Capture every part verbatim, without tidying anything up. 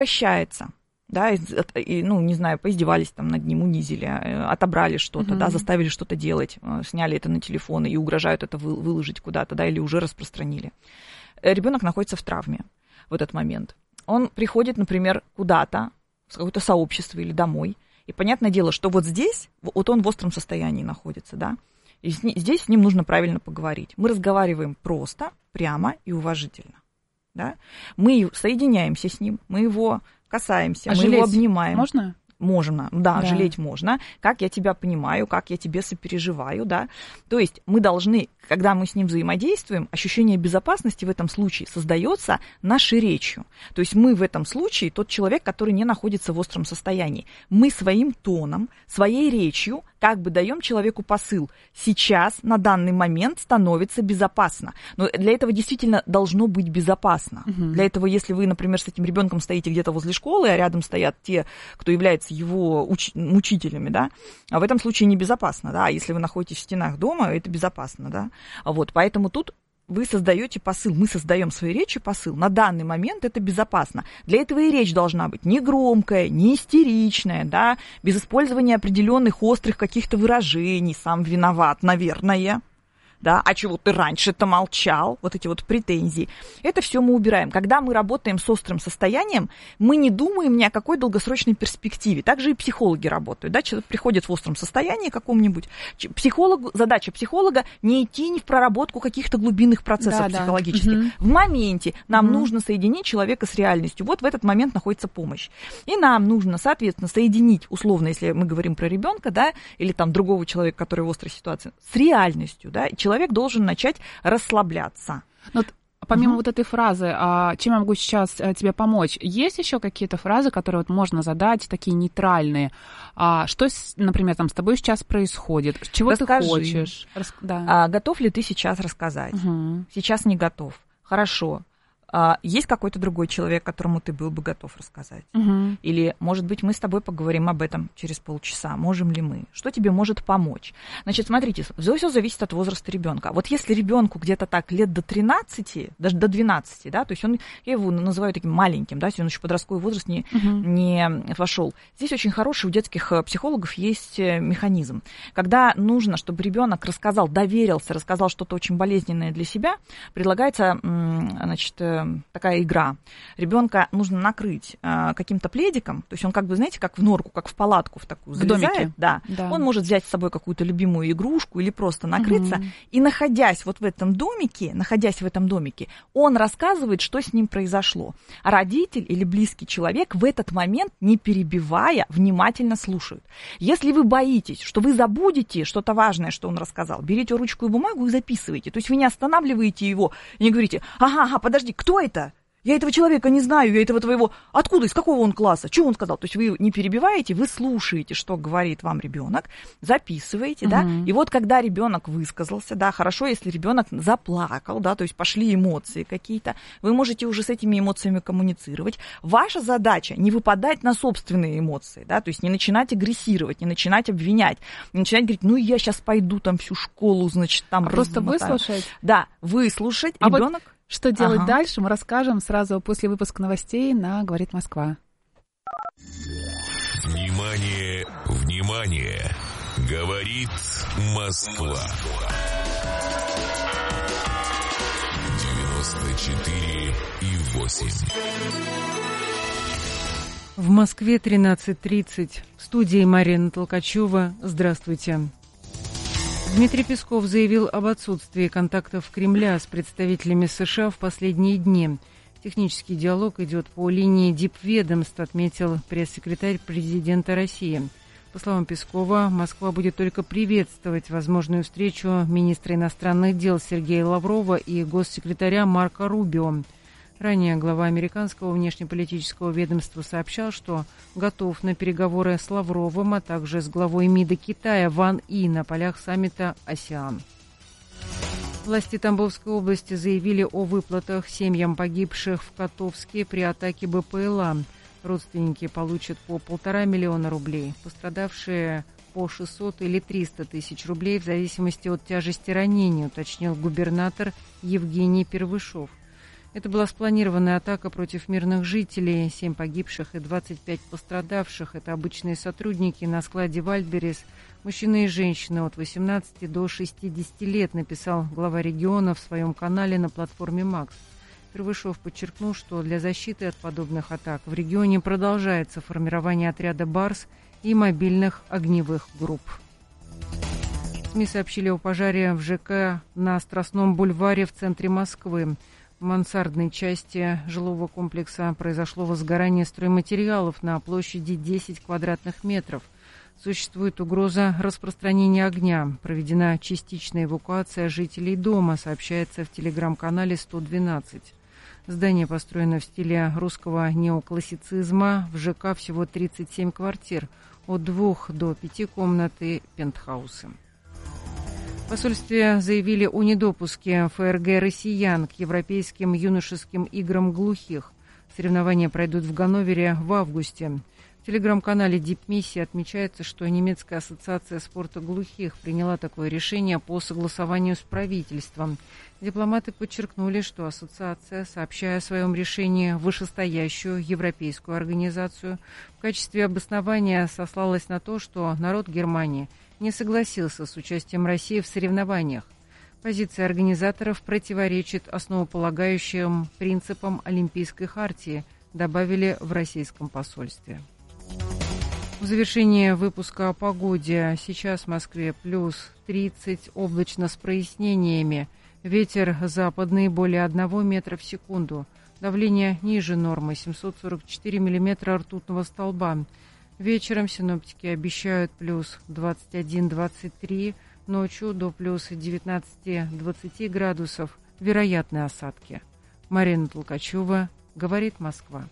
прощается. Да, и, и, ну, не знаю, поиздевались там над ним, унизили, отобрали что-то, uh-huh. да, заставили что-то делать, сняли это на телефон и угрожают это вы, выложить куда-то, да, или уже распространили. Ребенок находится в травме в этот момент. Он приходит, например, куда-то, в какое-то сообщество или домой, и понятное дело, что вот здесь, вот он в остром состоянии находится, да, и с, здесь с ним нужно правильно поговорить. Мы разговариваем просто, прямо и уважительно, да. Мы соединяемся с ним, мы его касаемся, а мы его обнимаем. Можно? Можно, да, да, жалеть можно. Как я тебя понимаю, как я тебе сопереживаю, да. То есть мы должны, когда мы с ним взаимодействуем, ощущение безопасности в этом случае создается нашей речью. То есть мы в этом случае тот человек, который не находится в остром состоянии. Мы своим тоном, своей речью как бы даем человеку посыл. Сейчас, на данный момент, становится безопасно. Но для этого действительно должно быть безопасно. Угу. Для этого, если вы, например, с этим ребенком стоите где-то возле школы, а рядом стоят те, кто является его уч- учителями, да, а в этом случае небезопасно, да, если вы находитесь в стенах дома, это безопасно, да, вот, поэтому тут вы создаете посыл, мы создаем своей речью посыл, на данный момент это безопасно. Для этого и речь должна быть не громкая, не истеричная, да, без использования определенных острых каких-то выражений, сам виноват, наверное. Да, а чего ты раньше-то молчал, вот эти вот претензии. Это все мы убираем. Когда мы работаем с острым состоянием, мы не думаем ни о какой долгосрочной перспективе. Также и психологи работают. Да? Человек приходит в остром состоянии каком-нибудь. Психолог, задача психолога не идти не в проработку каких-то глубинных процессов да, психологических. Да. Угу. В моменте нам угу. нужно соединить человека с реальностью. Вот в этот момент находится помощь. И нам нужно, соответственно, соединить, условно, если мы говорим про ребенка, да, или там другого человека, который в острой ситуации, с реальностью, да, человек должен начать расслабляться. Вот, помимо uh-huh. вот этой фразы, а, чем я могу сейчас а, тебе помочь, есть еще какие-то фразы, которые вот можно задать, такие нейтральные? А, что, с, например, там с тобой сейчас происходит? Чего Расскажи. Ты хочешь? Рас... Да. А, готов ли ты сейчас рассказать? Uh-huh. Сейчас не готов. Хорошо. А, есть какой-то другой человек, которому ты был бы готов рассказать? Угу. Или, может быть, мы с тобой поговорим об этом через полчаса. Можем ли мы? Что тебе может помочь? Значит, смотрите, все зависит от возраста ребенка. Вот если ребенку где-то так лет до тринадцати, даже до двенадцати, да, то есть он, я его называю таким маленьким, да, если он еще в подростковый возраст не, угу. не вошел. Здесь очень хороший у детских психологов есть механизм. Когда нужно, чтобы ребенок рассказал, доверился, рассказал что-то очень болезненное для себя, предлагается, значит, такая игра. Ребенка нужно накрыть э, каким-то пледиком, то есть он как бы, знаете, как в норку, как в палатку в такую залезает. Да. Да. Он может взять с собой какую-то любимую игрушку или просто накрыться. Угу. И находясь вот в этом домике, находясь в этом домике, он рассказывает, что с ним произошло. А родитель или близкий человек в этот момент, не перебивая, внимательно слушают. Если вы боитесь, что вы забудете что-то важное, что он рассказал, берите ручку и бумагу и записывайте. То есть вы не останавливаете его и не говорите: ага, ага, подожди, кто это? Я этого человека не знаю, я этого твоего... Откуда, из какого он класса? Что он сказал? То есть вы не перебиваете, вы слушаете, что говорит вам ребенок, записываете, угу. да, и вот когда ребенок высказался, да, хорошо, если ребенок заплакал, да, то есть пошли эмоции какие-то, вы можете уже с этими эмоциями коммуницировать. Ваша задача не выпадать на собственные эмоции, да, то есть не начинать агрессировать, не начинать обвинять, не начинать говорить: ну, я сейчас пойду там всю школу, значит, там... А просто выслушать? Да, выслушать, а ребенок... Вот... Что делать ага. дальше, мы расскажем сразу после выпуска новостей на «Говорит Москва». Внимание, внимание! Говорит Москва. девяносто четыре и восемь. В Москве тринадцать тридцать. В студии Марина Толкачева. Здравствуйте. Дмитрий Песков заявил об отсутствии контактов Кремля с представителями США в последние дни. Технический диалог идет по линии дипведомств, отметил пресс-секретарь президента России. По словам Пескова, Москва будет только приветствовать возможную встречу министра иностранных дел Сергея Лаврова и госсекретаря Марко Рубио. Ранее глава американского внешнеполитического ведомства сообщал, что готов на переговоры с Лавровым, а также с главой МИДа Китая Ван И на полях саммита «АСЕАН». Власти Тамбовской области заявили о выплатах семьям погибших в Котовске при атаке БПЛА. Родственники получат по полтора миллиона рублей, пострадавшие по шестьсот или триста тысяч рублей в зависимости от тяжести ранений, уточнил губернатор Евгений Первышов. Это была спланированная атака против мирных жителей. Семь погибших и двадцать пять пострадавших. Это обычные сотрудники на складе «Вальдберрис». Мужчины и женщины от восемнадцати до шестидесяти лет, написал глава региона в своем канале на платформе «Макс». Первышов подчеркнул, что для защиты от подобных атак в регионе продолжается формирование отряда «Барс» и мобильных огневых групп. СМИ сообщили о пожаре в ЖК на Страстном бульваре в центре Москвы. В мансардной части жилого комплекса произошло возгорание стройматериалов на площади десять квадратных метров. Существует угроза распространения огня. Проведена частичная эвакуация жителей дома, сообщается в телеграм-канале сто двенадцать. Здание построено в стиле русского неоклассицизма. В ЖК всего тридцать семь квартир, от двух до пяти комнат и пентхаусы. В посольстве заявили о недопуске ФРГ россиян к европейским юношеским играм глухих. Соревнования пройдут в Ганновере в августе. В телеграм-канале Дипмиссия отмечается, что немецкая ассоциация спорта глухих приняла такое решение по согласованию с правительством. Дипломаты подчеркнули, что ассоциация, сообщая о своем решении вышестоящую европейскую организацию, в качестве обоснования сослалась на то, что народ Германии не согласился с участием России в соревнованиях. Позиция организаторов противоречит основополагающим принципам Олимпийской хартии, добавили в российском посольстве. В завершение выпуска о погоде. Сейчас в Москве плюс тридцать, облачно с прояснениями. Ветер западный более одного метра в секунду. Давление ниже нормы, семьсот сорок четыре миллиметра ртутного столба. Вечером синоптики обещают плюс двадцать один - двадцать три, ночью до плюс девятнадцать - двадцать градусов. Вероятны осадки. Марина Толкачева, говорит Москва.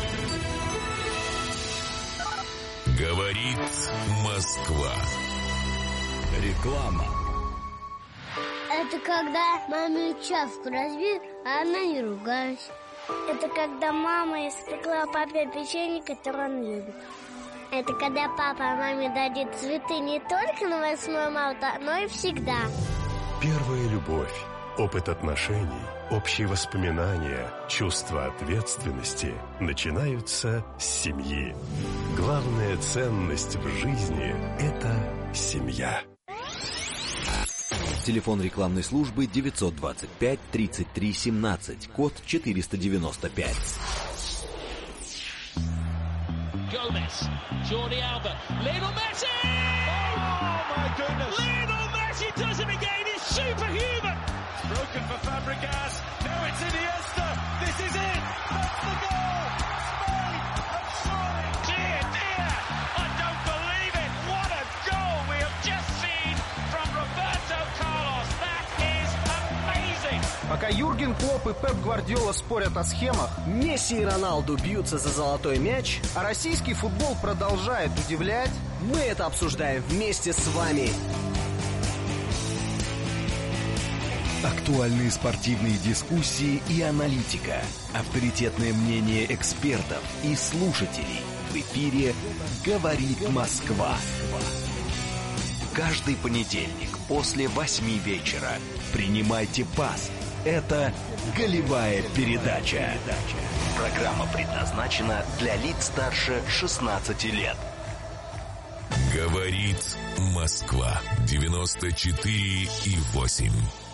Говорит Москва. Реклама. Это когда маме чашку разбил, а она не ругалась. Это когда мама испекла папе печенье, которое он любит. Это когда папа маме дарит цветы не только на восьмое марта, но и всегда. Первая любовь, опыт отношений, общие воспоминания, чувство ответственности начинаются с семьи. Главная ценность в жизни – это семья. Телефон рекламной службы девятьсот двадцать пять тридцать три семнадцать, код четыреста девяносто пять. Gomez, Jordi Alba, Lionel Messi! Oh my goodness! Lionel Messi does it again, he's superhuman! Broken for Fabregas, now it's Iniesta, this is it! That's the goal! Spain have scored! Dear, dear, I don't believe it! What a goal we have just seen from Roberto Carlos! That is amazing! Пока Юрген Клопп и Пеп Гвардиола спорят о схемах, Месси и Роналду бьются за золотой мяч, а российский футбол продолжает удивлять, мы это обсуждаем вместе с вами. Актуальные спортивные дискуссии и аналитика, авторитетное мнение экспертов и слушателей. В эфире «Говорит Москва». Каждый понедельник после восьми вечера принимайте пас. Это «Голевая передача». Программа предназначена для лиц старше шестнадцати лет. Говорит Москва. девяносто четыре и восемь.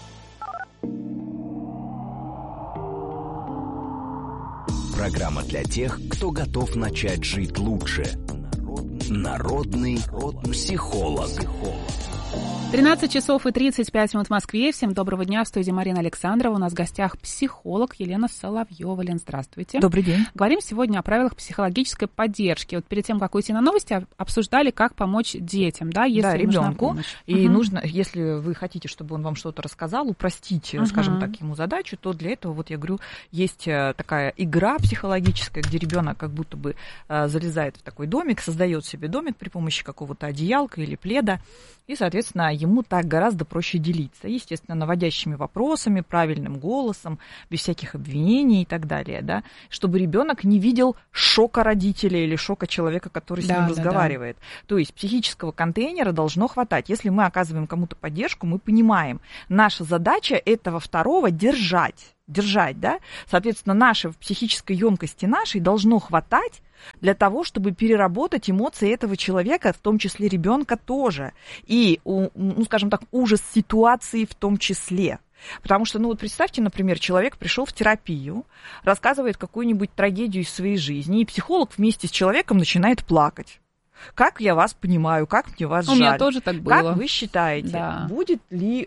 Программа для тех, кто готов начать жить лучше. Народный психолог. тринадцать часов и тридцать пять минут в Москве. Всем доброго дня. В студии Марина Александрова. У нас в гостях психолог Елена Соловьева. Лен, здравствуйте. Добрый день. Говорим сегодня о правилах психологической поддержки. Вот перед тем, как уйти на новости, обсуждали, как помочь детям, да, если да, ребенку. И угу. нужно, если вы хотите, чтобы он вам что-то рассказал, упростить, угу. скажем так, ему задачу, то для этого, вот я говорю, есть такая игра психологическая, где ребенок как будто бы залезает в такой домик, создает себе домик при помощи какого-то одеялка или пледа, и, соответственно, ему так гораздо проще делиться. Естественно, наводящими вопросами, правильным голосом, без всяких обвинений и так далее, да, чтобы ребенок не видел шока родителя или шока человека, который с да, ним да, разговаривает. Да. То есть психического контейнера должно хватать. Если мы оказываем кому-то поддержку, мы понимаем, наша задача этого второго держать. держать, да, соответственно, нашей психической емкости нашей должно хватать для того, чтобы переработать эмоции этого человека, в том числе ребенка тоже, и, ну, скажем так, ужас ситуации в том числе. Потому что, ну вот представьте, например, человек пришел в терапию, рассказывает какую-нибудь трагедию из своей жизни, и психолог вместе с человеком начинает плакать. Как я вас понимаю, как мне вас жаль. У меня тоже так было. Как вы считаете, да. будет ли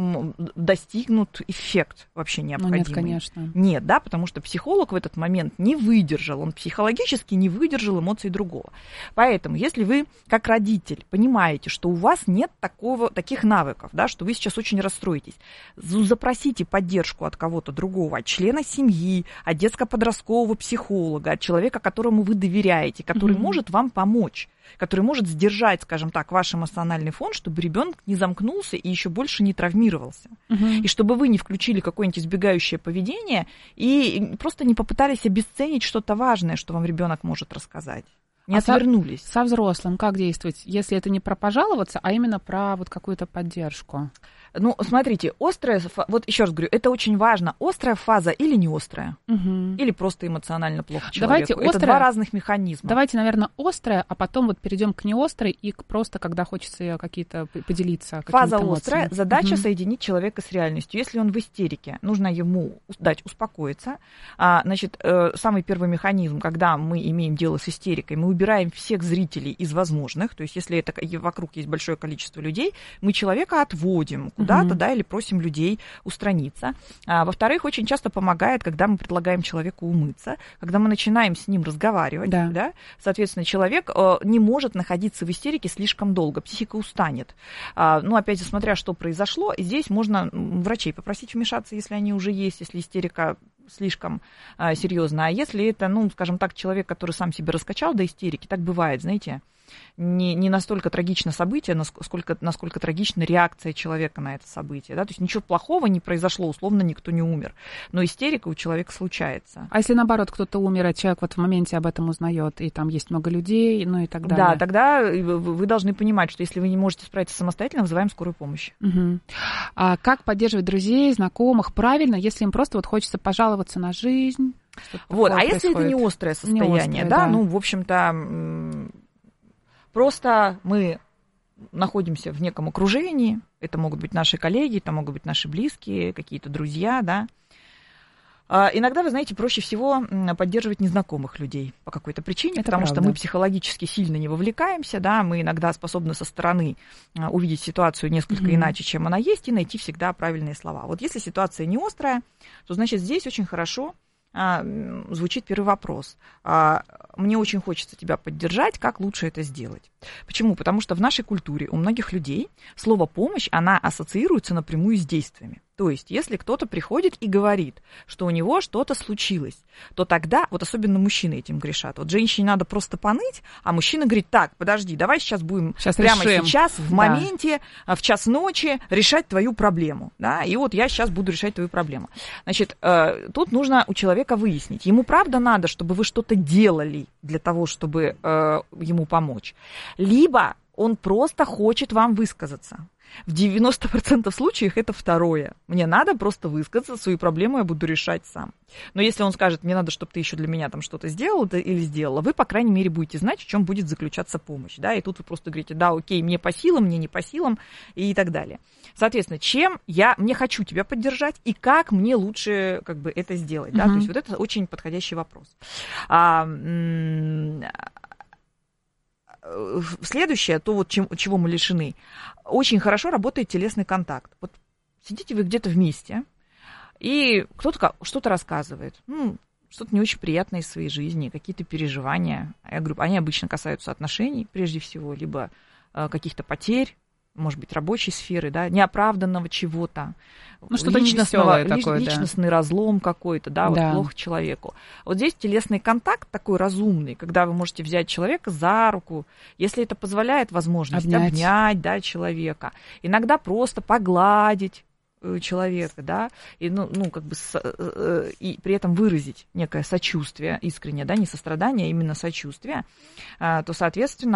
достигнут эффект вообще необходимый? Ну, нет, конечно. Нет, да, потому что психолог в этот момент не выдержал, он психологически не выдержал эмоций другого. Поэтому, если вы, как родитель, понимаете, что у вас нет такого, таких навыков, да, что вы сейчас очень расстроитесь, запросите поддержку от кого-то другого, от члена семьи, от детско-подросткового психолога, от человека, которому вы доверяете, который mm-hmm. может вам помочь, который может сдержать, скажем так, ваш эмоциональный фон, чтобы ребенок не замкнулся и еще больше не травмировался. Угу. И чтобы вы не включили какое-нибудь избегающее поведение и просто не попытались обесценить что-то важное, что вам ребенок может рассказать. Не а отвернулись. Со, со взрослым как действовать, если это не про пожаловаться, а именно про вот какую-то поддержку? Ну, смотрите, острая, вот еще раз говорю, это очень важно, острая фаза или не острая, угу. или просто эмоционально плохо человеку. Давайте это острая, два разных механизма. Давайте, наверное, острая, а потом вот перейдем к неострой и к просто, когда хочется какие-то поделиться. Фаза острая, задача угу. соединить человека с реальностью. Если он в истерике, нужно ему дать успокоиться. А, значит, самый первый механизм, когда мы имеем дело с истерикой, мы убираем всех зрителей из возможных, то есть если это вокруг есть большое количество людей, мы человека отводим куда-то, mm-hmm. да, или просим людей устраниться. А, во-вторых, очень часто помогает, когда мы предлагаем человеку умыться, когда мы начинаем с ним разговаривать, да. Да, соответственно, человек э, не может находиться в истерике слишком долго, психика устанет. А, ну, опять же, смотря что произошло, здесь можно врачей попросить вмешаться, если они уже есть, если истерика слишком а, серьезно. А если это, ну, скажем так, человек, который сам себя раскачал до истерики, так бывает, знаете, не, не настолько трагично событие, насколько, насколько трагична реакция человека на это событие. Да? То есть ничего плохого не произошло, условно никто не умер. Но истерика у человека случается. А если, наоборот, кто-то умер, а человек вот в моменте об этом узнает, и там есть много людей, ну и так далее? Да, тогда вы должны понимать, что если вы не можете справиться самостоятельно, вызываем скорую помощь. Угу. А как поддерживать друзей, знакомых правильно, если им просто вот хочется пожаловаться на жизнь? Вот, а происходит? Если это не острое состояние, не острое, да, да, ну, в общем-то, просто мы находимся в неком окружении, это могут быть наши коллеги, это могут быть наши близкие, какие-то друзья, да. Иногда, вы знаете, проще всего поддерживать незнакомых людей по какой-то причине, это потому правда. Что мы психологически сильно не вовлекаемся, да, мы иногда способны со стороны увидеть ситуацию несколько mm-hmm. иначе, чем она есть, и найти всегда правильные слова. Вот если ситуация не острая, то, значит, здесь очень хорошо а, звучит первый вопрос. А, мне очень хочется тебя поддержать, как лучше это сделать? Почему? Потому что в нашей культуре у многих людей слово «помощь», она ассоциируется напрямую с действиями. То есть, если кто-то приходит и говорит, что у него что-то случилось, то тогда, вот особенно мужчины этим грешат. Вот женщине надо просто поныть, а мужчина говорит: так, подожди, давай сейчас будем сейчас прямо решим. Сейчас, в моменте, да. в час ночи решать твою проблему. Да? И вот я сейчас буду решать твою проблему. Значит, тут нужно у человека выяснить, ему правда надо, чтобы вы что-то делали для того, чтобы ему помочь, либо он просто хочет вам высказаться. В девяноста процентах случаев это второе. Мне надо просто высказаться, свою проблему я буду решать сам. Но если он скажет: мне надо, чтобы ты еще для меня там что-то сделал или сделала, вы, по крайней мере, будете знать, в чем будет заключаться помощь. Да? И тут вы просто говорите: да, окей, мне по силам, мне не по силам и так далее. Соответственно, чем я, мне хочу тебя поддержать и как мне лучше как бы это сделать. Да? Mm-hmm. То есть вот это очень подходящий вопрос. А, м- Следующее, то, вот чем, чего мы лишены, очень хорошо работает телесный контакт. Вот сидите вы где-то вместе, и кто-то что-то рассказывает, ну, что-то не очень приятное из своей жизни, какие-то переживания. Я говорю, они обычно касаются отношений, прежде всего, либо э, каких-то потерь, может быть, рабочей сферы, да, неоправданного чего-то, ну, что-то личностного, лич, такое, личностный да. разлом какой-то, да, вот да. плохо человеку. Вот здесь телесный контакт такой разумный, когда вы можете взять человека за руку, если это позволяет возможность обнять, обнять да, человека, иногда просто погладить человека, да, и, ну, ну, как бы, с, э, и при этом выразить некое сочувствие искреннее, да, не сострадание, а именно сочувствие, э, то, соответственно,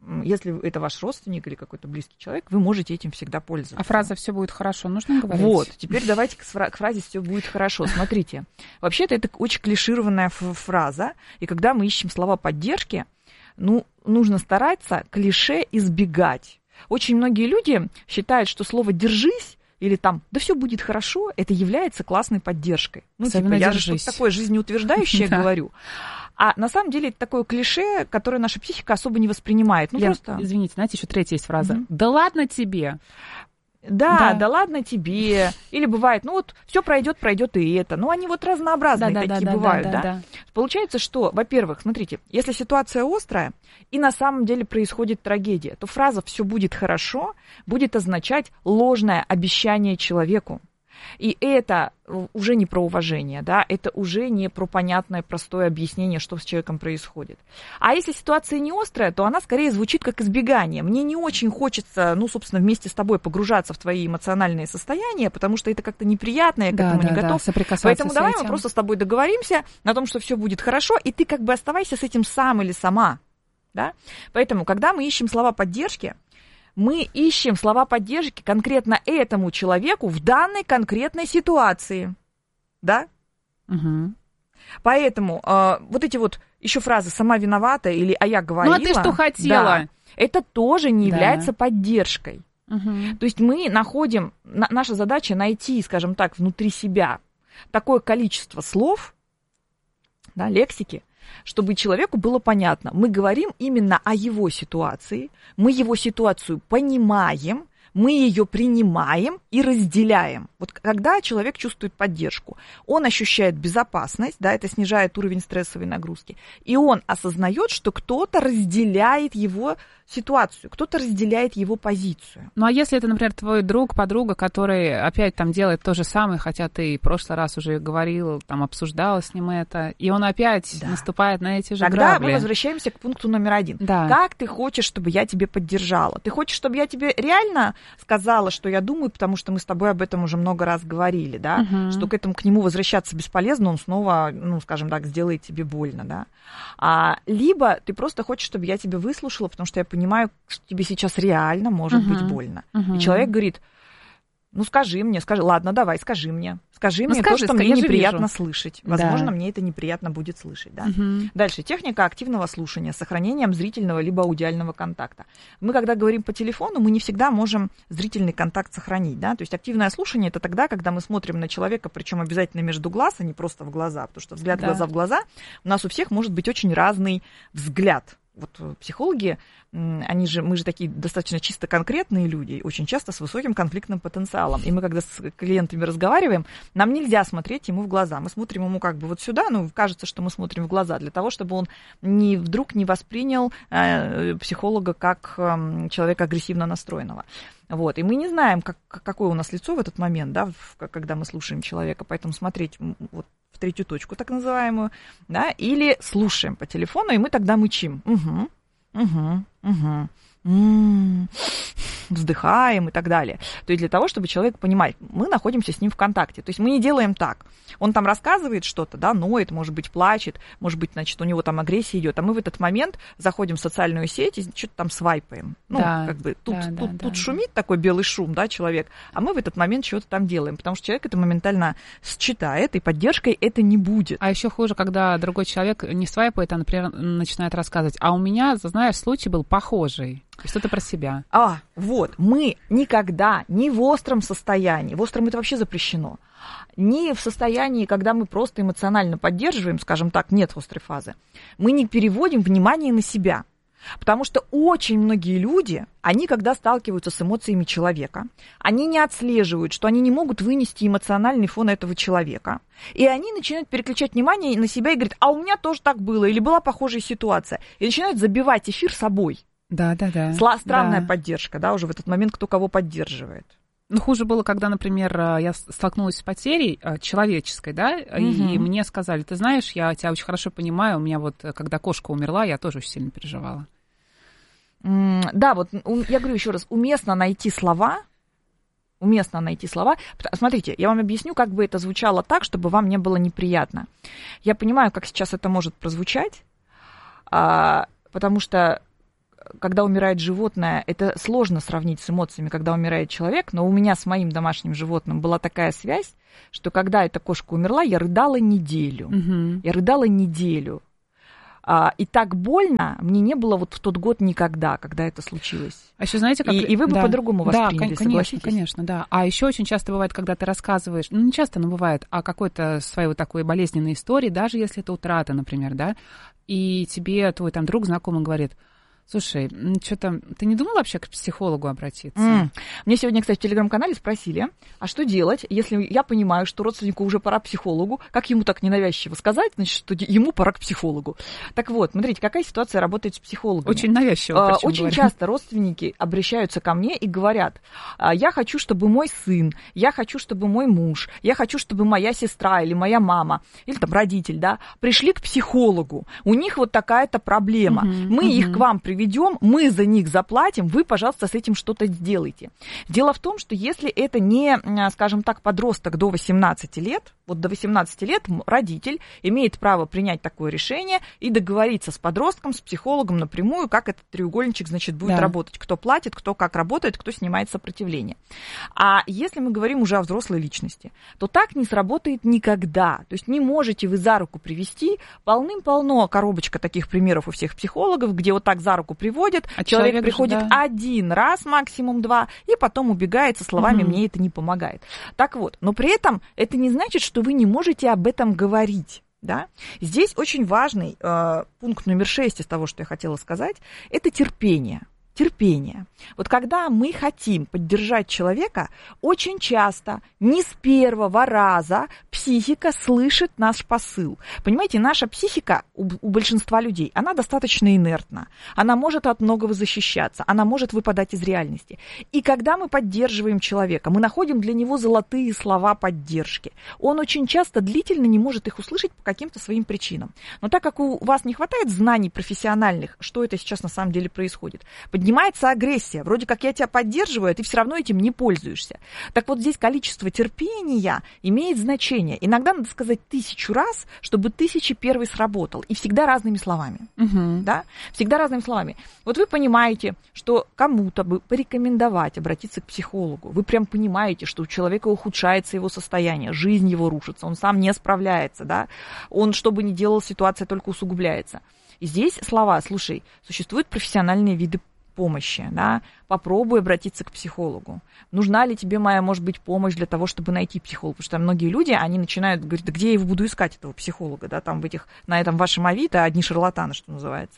если это ваш родственник или какой-то близкий человек, вы можете этим всегда пользоваться. А фраза «все будет хорошо» нужно говорить? Вот, теперь давайте к фразе «все будет хорошо». Смотрите, вообще-то это очень клишированная фраза, и когда мы ищем слова поддержки, ну, нужно стараться клише избегать. Очень многие люди считают, что слово «держись» или там «да все будет хорошо» это является классной поддержкой. Ну, особенно типа, я держись. же что-то такое жизнеутверждающее говорю. А на самом деле это такое клише, которое наша психика особо не воспринимает. Ну, Лен, просто... извините, знаете, еще третья есть фраза. Mm-hmm. Да ладно тебе. Да, да, да ладно тебе. Или бывает, ну вот все пройдет, пройдет и это. Ну, они вот разнообразные да, такие да, бывают, да, да, да? да? Получается, что, во-первых, смотрите, если ситуация острая, и на самом деле происходит трагедия, то фраза «все будет хорошо» будет означать ложное обещание человеку. И это уже не про уважение, да, это уже не про понятное, простое объяснение, что с человеком происходит. А если ситуация не острая, то она скорее звучит как избегание. Мне не очень хочется, ну, собственно, вместе с тобой погружаться в твои эмоциональные состояния, потому что это как-то неприятно, я к да, этому да, не готов. Да, поэтому давай мы просто с тобой договоримся на том, что все будет хорошо, и ты как бы оставайся с этим сам или сама, да. Поэтому, когда мы ищем слова поддержки, мы ищем слова поддержки конкретно этому человеку в данной конкретной ситуации, да? Угу. Поэтому э, вот эти вот еще фразы «сама виновата» или «а я говорила». Ну, а ты что хотела? Да, это тоже не да. является поддержкой. Угу. То есть мы находим, на, наша задача найти, скажем так, внутри себя такое количество слов, да, лексики, чтобы человеку было понятно. Мы говорим именно о его ситуации, мы его ситуацию понимаем, мы ее принимаем и разделяем. Вот когда человек чувствует поддержку, он ощущает безопасность, да, это снижает уровень стрессовой нагрузки, и он осознает, что кто-то разделяет его ситуацию, кто-то разделяет его позицию. Ну, а если это, например, твой друг, подруга, который опять там делает то же самое, хотя ты в прошлый раз уже говорил, там, обсуждала с ним это, и он опять да. наступает на эти же Тогда грабли. мы возвращаемся к пункту номер один. Да. Как ты хочешь, чтобы я тебе поддержала? Ты хочешь, чтобы я тебе реально сказала, что я думаю, потому что мы с тобой об этом уже много раз говорили, да, uh-huh. что к этому, к нему возвращаться бесполезно, он снова, ну, скажем так, сделает тебе больно, да. А, либо ты просто хочешь, чтобы я тебя выслушала, потому что я понимаю, что тебе сейчас реально может uh-huh. быть больно. Uh-huh. И человек говорит: ну, скажи мне, скажи, ладно, давай, скажи мне. Скажи ну, мне скажи, то, что мне неприятно вижу. слышать. Возможно, да. мне это неприятно будет слышать. Да? Угу. Дальше. Техника активного слушания с сохранением зрительного либо аудиального контакта. Мы, когда говорим по телефону, мы не всегда можем зрительный контакт сохранить. Да? То есть активное слушание – это тогда, когда мы смотрим на человека, причем обязательно между глаз, а не просто в глаза. Потому что взгляд да. глаза в глаза у нас у всех может быть очень разный взгляд. Вот психологи, они же, мы же такие достаточно чисто конкретные люди, очень часто с высоким конфликтным потенциалом. И мы, когда с клиентами разговариваем, нам нельзя смотреть ему в глаза. Мы смотрим ему как бы вот сюда, ну, кажется, что мы смотрим в глаза, для того, чтобы он не, вдруг не воспринял э, психолога как э, человека агрессивно настроенного. Вот. И мы не знаем, как, какое у нас лицо в этот момент, да, в, когда мы слушаем человека, поэтому смотреть вот в третью точку, так называемую, да, или слушаем по телефону, и мы тогда мычим. Угу, угу, угу. М-м-м, вздыхаем и так далее. То есть для того, чтобы человек понимать, мы находимся с ним в контакте. То есть мы не делаем так. Он там рассказывает что-то, да, ноет, может быть, плачет, может быть, значит, у него там агрессия идет, а мы в этот момент заходим в социальную сеть и что-то там свайпаем. Ну, да, как бы тут, да, тут, да, тут да, шумит да. такой белый шум, да, человек, а мы в этот момент что-то там делаем, потому что человек это моментально считает, и поддержкой это не будет. А еще хуже, когда другой человек не свайпает, а, например, начинает рассказывать, а у меня, знаешь, случай был похожий. Что-то про себя. А, вот, мы никогда не в остром состоянии, в остром это вообще запрещено, не в состоянии, когда мы просто эмоционально поддерживаем, скажем так, нет острой фазы, мы не переводим внимание на себя. Потому что очень многие люди, они, когда сталкиваются с эмоциями человека, они не отслеживают, что они не могут вынести эмоциональный фон этого человека. И они начинают переключать внимание на себя и говорят, а у меня тоже так было, или была похожая ситуация. И начинают забивать эфир собой. Да, да, да. Сла- странная да. поддержка, да, уже в этот момент кто кого поддерживает. Ну, хуже было, когда, например, я столкнулась с потерей человеческой, да, угу. и мне сказали, ты знаешь, я тебя очень хорошо понимаю, у меня вот, когда кошка умерла, я тоже очень сильно переживала. Да, вот я говорю еще раз, уместно найти слова, уместно найти слова. Смотрите, я вам объясню, как бы это звучало так, чтобы вам не было неприятно. Я понимаю, как сейчас это может прозвучать, потому что когда умирает животное, это сложно сравнить с эмоциями, когда умирает человек, но у меня с моим домашним животным была такая связь, что когда эта кошка умерла, я рыдала неделю. Угу. Я рыдала неделю. А, и так больно мне не было вот в тот год никогда, когда это случилось. А еще знаете, как... И, и вы бы да. по-другому восприняли, да, конечно, согласитесь? конечно, да. А еще очень часто бывает, когда ты рассказываешь, ну, не часто, но бывает, о какой-то своей вот такой болезненной истории, даже если это утрата, например, да, и тебе твой там друг, знакомый говорит: слушай, что-то ты не думала вообще к психологу обратиться? Mm. Мне сегодня, кстати, в телеграм-канале спросили, а что делать, если я понимаю, что родственнику уже пора к психологу, как ему так ненавязчиво сказать, значит, что ему пора к психологу. Так вот, смотрите, какая ситуация работает с психологами. Очень навязчиво. А, очень говоря. часто родственники обращаются ко мне и говорят: я хочу, чтобы мой сын, я хочу, чтобы мой муж, я хочу, чтобы моя сестра или моя мама, или там родитель, да, пришли к психологу. У них вот такая-то проблема. Mm-hmm. Мы mm-hmm. их к вам приведем. Ведем, мы за них заплатим, вы, пожалуйста, с этим что-то сделайте. Дело в том, что если это не, скажем так, подросток до восемнадцати лет, вот до восемнадцати лет родитель имеет право принять такое решение и договориться с подростком, с психологом напрямую, как этот треугольничек, значит, будет да. работать, кто платит, кто как работает, кто снимает сопротивление. А если мы говорим уже о взрослой личности, то так не сработает никогда. То есть не можете вы за руку привести, полным-полно коробочка таких примеров у всех психологов, где вот так за руку приводит, а человек, человек приходит же, да. один раз, максимум два, и потом убегает со словами угу. «мне это не помогает». Так вот, но при этом это не значит, что вы не можете об этом говорить. Да? Здесь очень важный э, пункт номер шесть из того, что я хотела сказать, это терпение. Терпение. Вот когда мы хотим поддержать человека, очень часто не с первого раза психика слышит наш посыл. Понимаете, наша психика у, у большинства людей, она достаточно инертна. Она может от многого защищаться, она может выпадать из реальности. И когда мы поддерживаем человека, мы находим для него золотые слова поддержки. Он очень часто длительно не может их услышать по каким-то своим причинам. Но так как у вас не хватает знаний профессиональных, что это сейчас на самом деле происходит, поднимается агрессия. Вроде как я тебя поддерживаю, а ты все равно этим не пользуешься. Так вот здесь количество терпения имеет значение. Иногда надо сказать тысячу раз, чтобы тысяча первый сработал. И всегда разными словами. Угу. Да? Всегда разными словами. Вот вы понимаете, что кому-то бы порекомендовать обратиться к психологу. Вы прям понимаете, что у человека ухудшается его состояние, жизнь его рушится, он сам не справляется. Да? Он, что бы ни делал, ситуация только усугубляется. И здесь слова: слушай, существуют профессиональные виды помощи, да, попробуй обратиться к психологу. Нужна ли тебе моя, может быть, помощь для того, чтобы найти психолога? Потому что многие люди, они начинают говорить: да где я его буду искать, этого психолога, да, там в этих, на этом вашем Авито одни шарлатаны, что называется.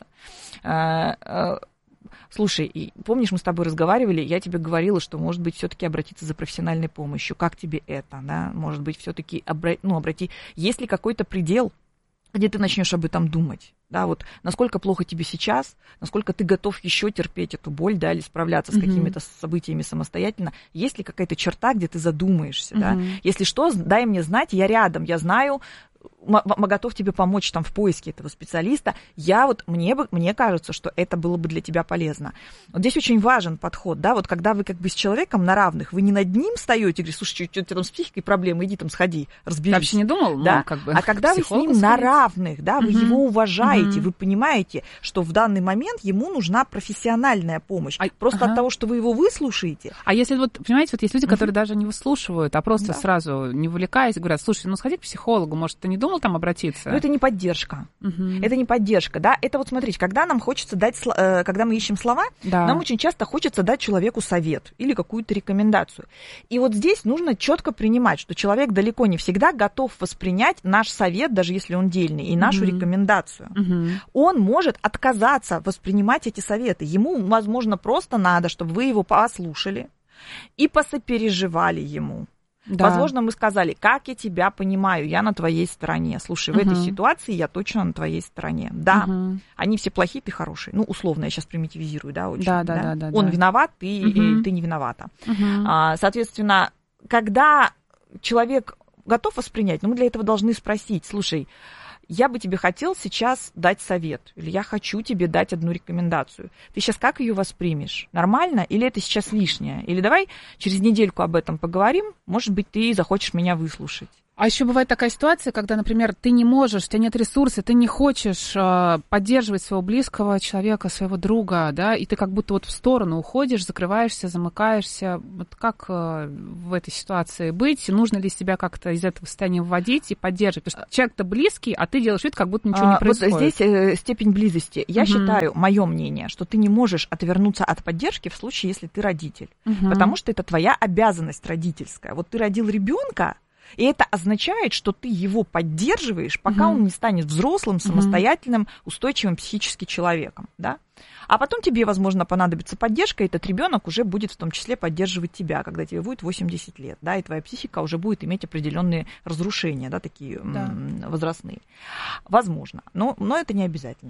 Слушай, и помнишь, мы с тобой разговаривали, я тебе говорила, что, может быть, все-таки обратиться за профессиональной помощью. Как тебе это, да? Может быть, все-таки обра... ну, обрати... Есть ли какой-то предел, где ты начнешь об этом думать? Да, вот насколько плохо тебе сейчас, насколько ты готов еще терпеть эту боль, да, или справляться с mm-hmm. какими-то событиями самостоятельно. Есть ли какая-то черта, где ты задумаешься, mm-hmm. да? Если что, дай мне знать, я рядом, я знаю, м- м- готов тебе помочь там в поиске этого специалиста. Я вот, мне, бы, мне кажется, что это было бы для тебя полезно. Вот здесь очень важен подход, да, вот когда вы как бы с человеком на равных, вы не над ним встаете и говорите: слушай, что у тебя там с психикой проблемы, иди там сходи, разберись. Ты вообще не думал? Да? Ну, как бы, а когда вы с ним сходить? На равных, да, вы mm-hmm. его уважаете, mm-hmm. вы понимаете, что в данный момент ему нужна профессиональная помощь. А, просто ага. от того, что вы его выслушаете. А если вот, понимаете, вот есть люди, которые mm-hmm. даже не выслушивают, а просто да. сразу, не увлекаясь, говорят: слушай, ну сходи к психологу, может, ты не думал там обратиться? Ну, это не поддержка. Mm-hmm. Это не поддержка, да. Это вот, смотрите, когда нам хочется дать, когда мы ищем слова, да. нам очень часто хочется дать человеку совет или какую-то рекомендацию. И вот здесь нужно четко принимать, что человек далеко не всегда готов воспринять наш совет, даже если он дельный, и нашу mm-hmm. рекомендацию. Mm-hmm. Он может отказаться воспринимать эти советы. Ему, возможно, просто надо, чтобы вы его послушали и посопереживали ему. Да. Возможно, мы сказали: как я тебя понимаю, я на твоей стороне. Слушай, в uh-huh. этой ситуации я точно на твоей стороне. Да, uh-huh. они все плохие, ты хороший. Ну, условно, я сейчас примитивизирую, да, очень. Да, да, да, да, Он да. виноват, ты, uh-huh. ты не виновата. Uh-huh. А, соответственно, когда человек готов воспринять, ну, мы для этого должны спросить: слушай, я бы тебе хотел сейчас дать совет, или я хочу тебе дать одну рекомендацию. Ты сейчас как ее воспримешь? Нормально? Или это сейчас лишнее? Или давай через недельку об этом поговорим, может быть, ты захочешь меня выслушать. А еще бывает такая ситуация, когда, например, ты не можешь, у тебя нет ресурса, ты не хочешь э, поддерживать своего близкого человека, своего друга, да, и ты как будто вот в сторону уходишь, закрываешься, замыкаешься. Вот как э, в этой ситуации быть? Нужно ли себя как-то из этого состояния вводить и поддерживать? Потому что человек-то близкий, а ты делаешь вид, как будто ничего а, не происходит. Вот здесь э, степень близости. Я угу. считаю, мое мнение, что ты не можешь отвернуться от поддержки в случае, если ты родитель. Угу. Потому что это твоя обязанность родительская. Вот ты родил ребенка, и это означает, что ты его поддерживаешь, пока угу. он не станет взрослым, самостоятельным, устойчивым психически человеком, да? А потом тебе, возможно, понадобится поддержка, и этот ребенок уже будет в том числе поддерживать тебя, когда тебе будет восемьдесят лет, да, и твоя психика уже будет иметь определенные разрушения, да, такие да. возрастные. Возможно, но, но это не обязательно.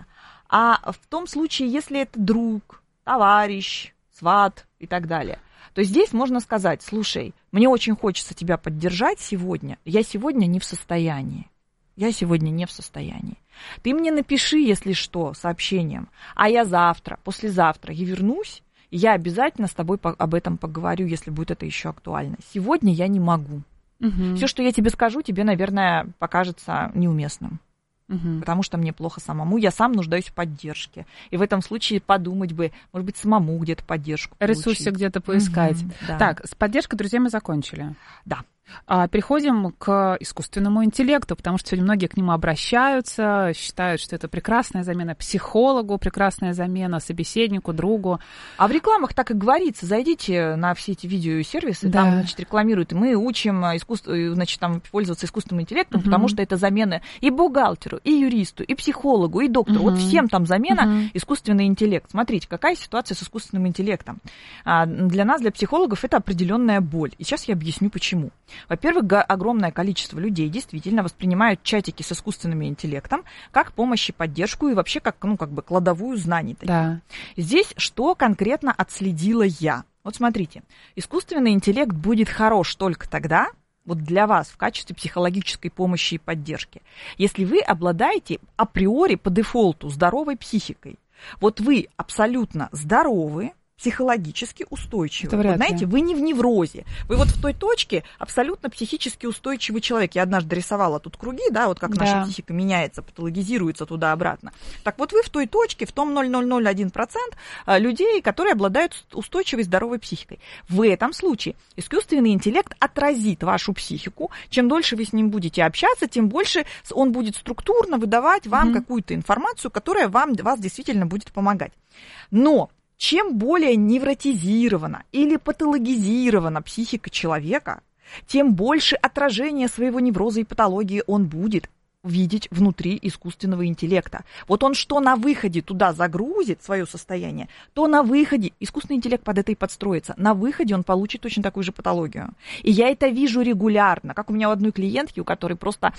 А в том случае, если это друг, товарищ, сват и так далее, то здесь можно сказать: слушай, мне очень хочется тебя поддержать сегодня, я сегодня не в состоянии. Я сегодня не в состоянии. Ты мне напиши, если что, сообщением, а я завтра, послезавтра я вернусь, и я обязательно с тобой об этом поговорю, если будет это еще актуально. Сегодня я не могу. Угу. Все, что я тебе скажу, тебе, наверное, покажется неуместным. Угу. Потому что мне плохо самому, я сам нуждаюсь в поддержке. И в этом случае подумать бы, может быть, самому где-то поддержку получить. Ресурсы где-то поискать. Угу, да. Так, с поддержкой, друзья, мы закончили. Да. А, переходим к искусственному интеллекту, потому что сегодня многие к нему обращаются, считают, что это прекрасная замена психологу, прекрасная замена собеседнику, другу. А в рекламах так и говорится: зайдите на все эти видеосервисы, да. там, значит, рекламируют, и мы учим искусство, значит, там, пользоваться искусственным интеллектом, угу. потому что это замены и бухгалтеру, и юристу, и психологу, и доктору. Угу. Вот всем там замена угу. искусственный интеллект. Смотрите, какая ситуация с искусственным интеллектом. А для нас, для психологов, это определенная боль. И сейчас я объясню, почему. Во-первых, огромное количество людей действительно воспринимают чатики с искусственным интеллектом как помощь и поддержку, и вообще как, ну, как бы кладовую знаний. Таких. Да. Здесь что конкретно отследила я? Вот смотрите, искусственный интеллект будет хорош только тогда, вот для вас в качестве психологической помощи и поддержки, если вы обладаете априори по дефолту здоровой психикой. Вот вы абсолютно здоровы, психологически устойчивый. Вы знаете, вы не в неврозе. Вы вот в той точке абсолютно психически устойчивый человек. Я однажды рисовала тут круги, да, вот как да. наша психика меняется, патологизируется туда-обратно. Так вот вы в той точке, в том ноль целых ноль ноль один процент людей, которые обладают устойчивой здоровой психикой. В этом случае искусственный интеллект отразит вашу психику. Чем дольше вы с ним будете общаться, тем больше он будет структурно выдавать вам mm-hmm. какую-то информацию, которая вам, вас действительно будет помогать. Но чем более невротизирована или патологизирована психика человека, тем больше отражения своего невроза и патологии он будет видеть внутри искусственного интеллекта. Вот он что на выходе туда загрузит свое состояние, то на выходе искусственный интеллект под это и подстроится. На выходе он получит точно такую же патологию. И я это вижу регулярно. Как у меня у одной клиентки, у которой просто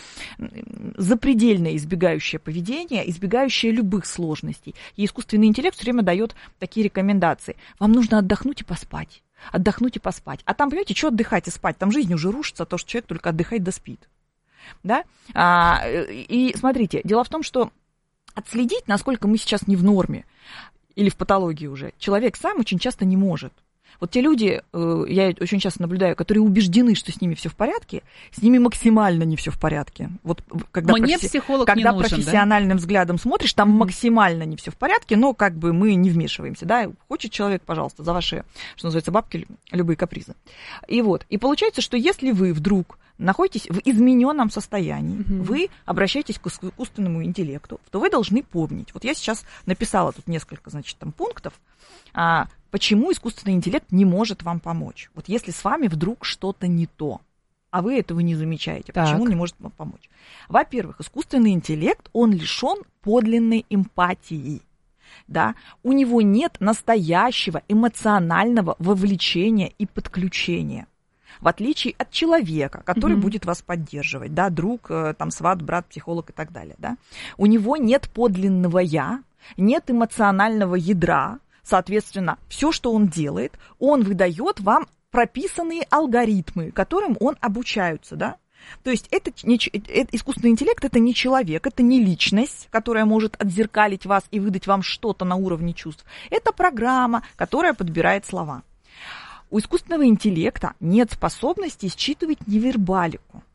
запредельное избегающее поведение, избегающее любых сложностей. И искусственный интеллект все время дает такие рекомендации. Вам нужно отдохнуть и поспать. Отдохнуть и поспать. А там, понимаете, что отдыхать и спать? Там жизнь уже рушится, то, что человек только отдыхает да спит. Да? А, и смотрите, дело в том, что отследить, насколько мы сейчас не в норме или в патологии уже, человек сам очень часто не может. Вот те люди, я очень часто наблюдаю, которые убеждены, что с ними все в порядке, с ними максимально не все в порядке. Вот когда, Мне профи... психолог когда не нужен, профессиональным да? взглядом смотришь, там mm-hmm. максимально не все в порядке, но как бы мы не вмешиваемся. Да? Хочет человек, пожалуйста, за ваши, что называется, бабки, любые капризы. И вот, и получается, что если вы вдруг находитесь в измененном состоянии, mm-hmm. вы обращаетесь к искусственному интеллекту, то вы должны помнить. Вот я сейчас написала тут несколько, значит, там пунктов, а, почему искусственный интеллект не может вам помочь. Вот если с вами вдруг что-то не то, а вы этого не замечаете, так. почему он не может вам помочь? Во-первых, искусственный интеллект, он лишен подлинной эмпатии. Да? У него нет настоящего эмоционального вовлечения и подключения. В отличие от человека, который mm-hmm. будет вас поддерживать, да, друг, там, сват, брат, психолог и так далее, да. У него нет подлинного «я», нет эмоционального ядра, соответственно, все, что он делает, он выдает вам прописанные алгоритмы, которым он обучается, да. То есть это, не, это искусственный интеллект, это не человек, это не личность, которая может отзеркалить вас и выдать вам что-то на уровне чувств. Это программа, которая подбирает слова. У искусственного интеллекта нет способности считывать невербалику.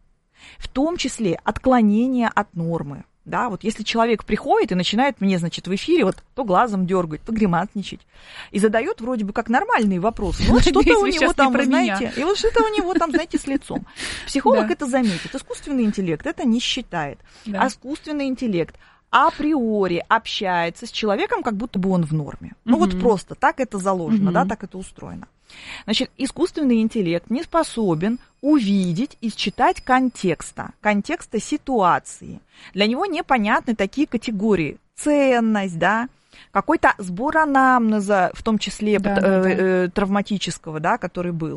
в том числе отклонение от нормы. Да, вот если человек приходит и начинает мне, значит, в эфире вот то глазом дергать, то гримасничать, и задает вроде бы как нормальные вопросы. Ну, вот что-то у него там, вы знаете, и вот что-то у него там, знаете, с лицом. Психолог это заметит. Искусственный интеллект это не считает. А искусственный интеллект априори общается с человеком, как будто бы он в норме. Ну, вот просто так это заложено, да, так это устроено. Значит, искусственный интеллект не способен увидеть и считать контекста, контекста ситуации. Для него непонятны такие категории. Ценность, да, какой-то сбор анамнеза, в том числе да, э, да. Э, травматического, да, который был,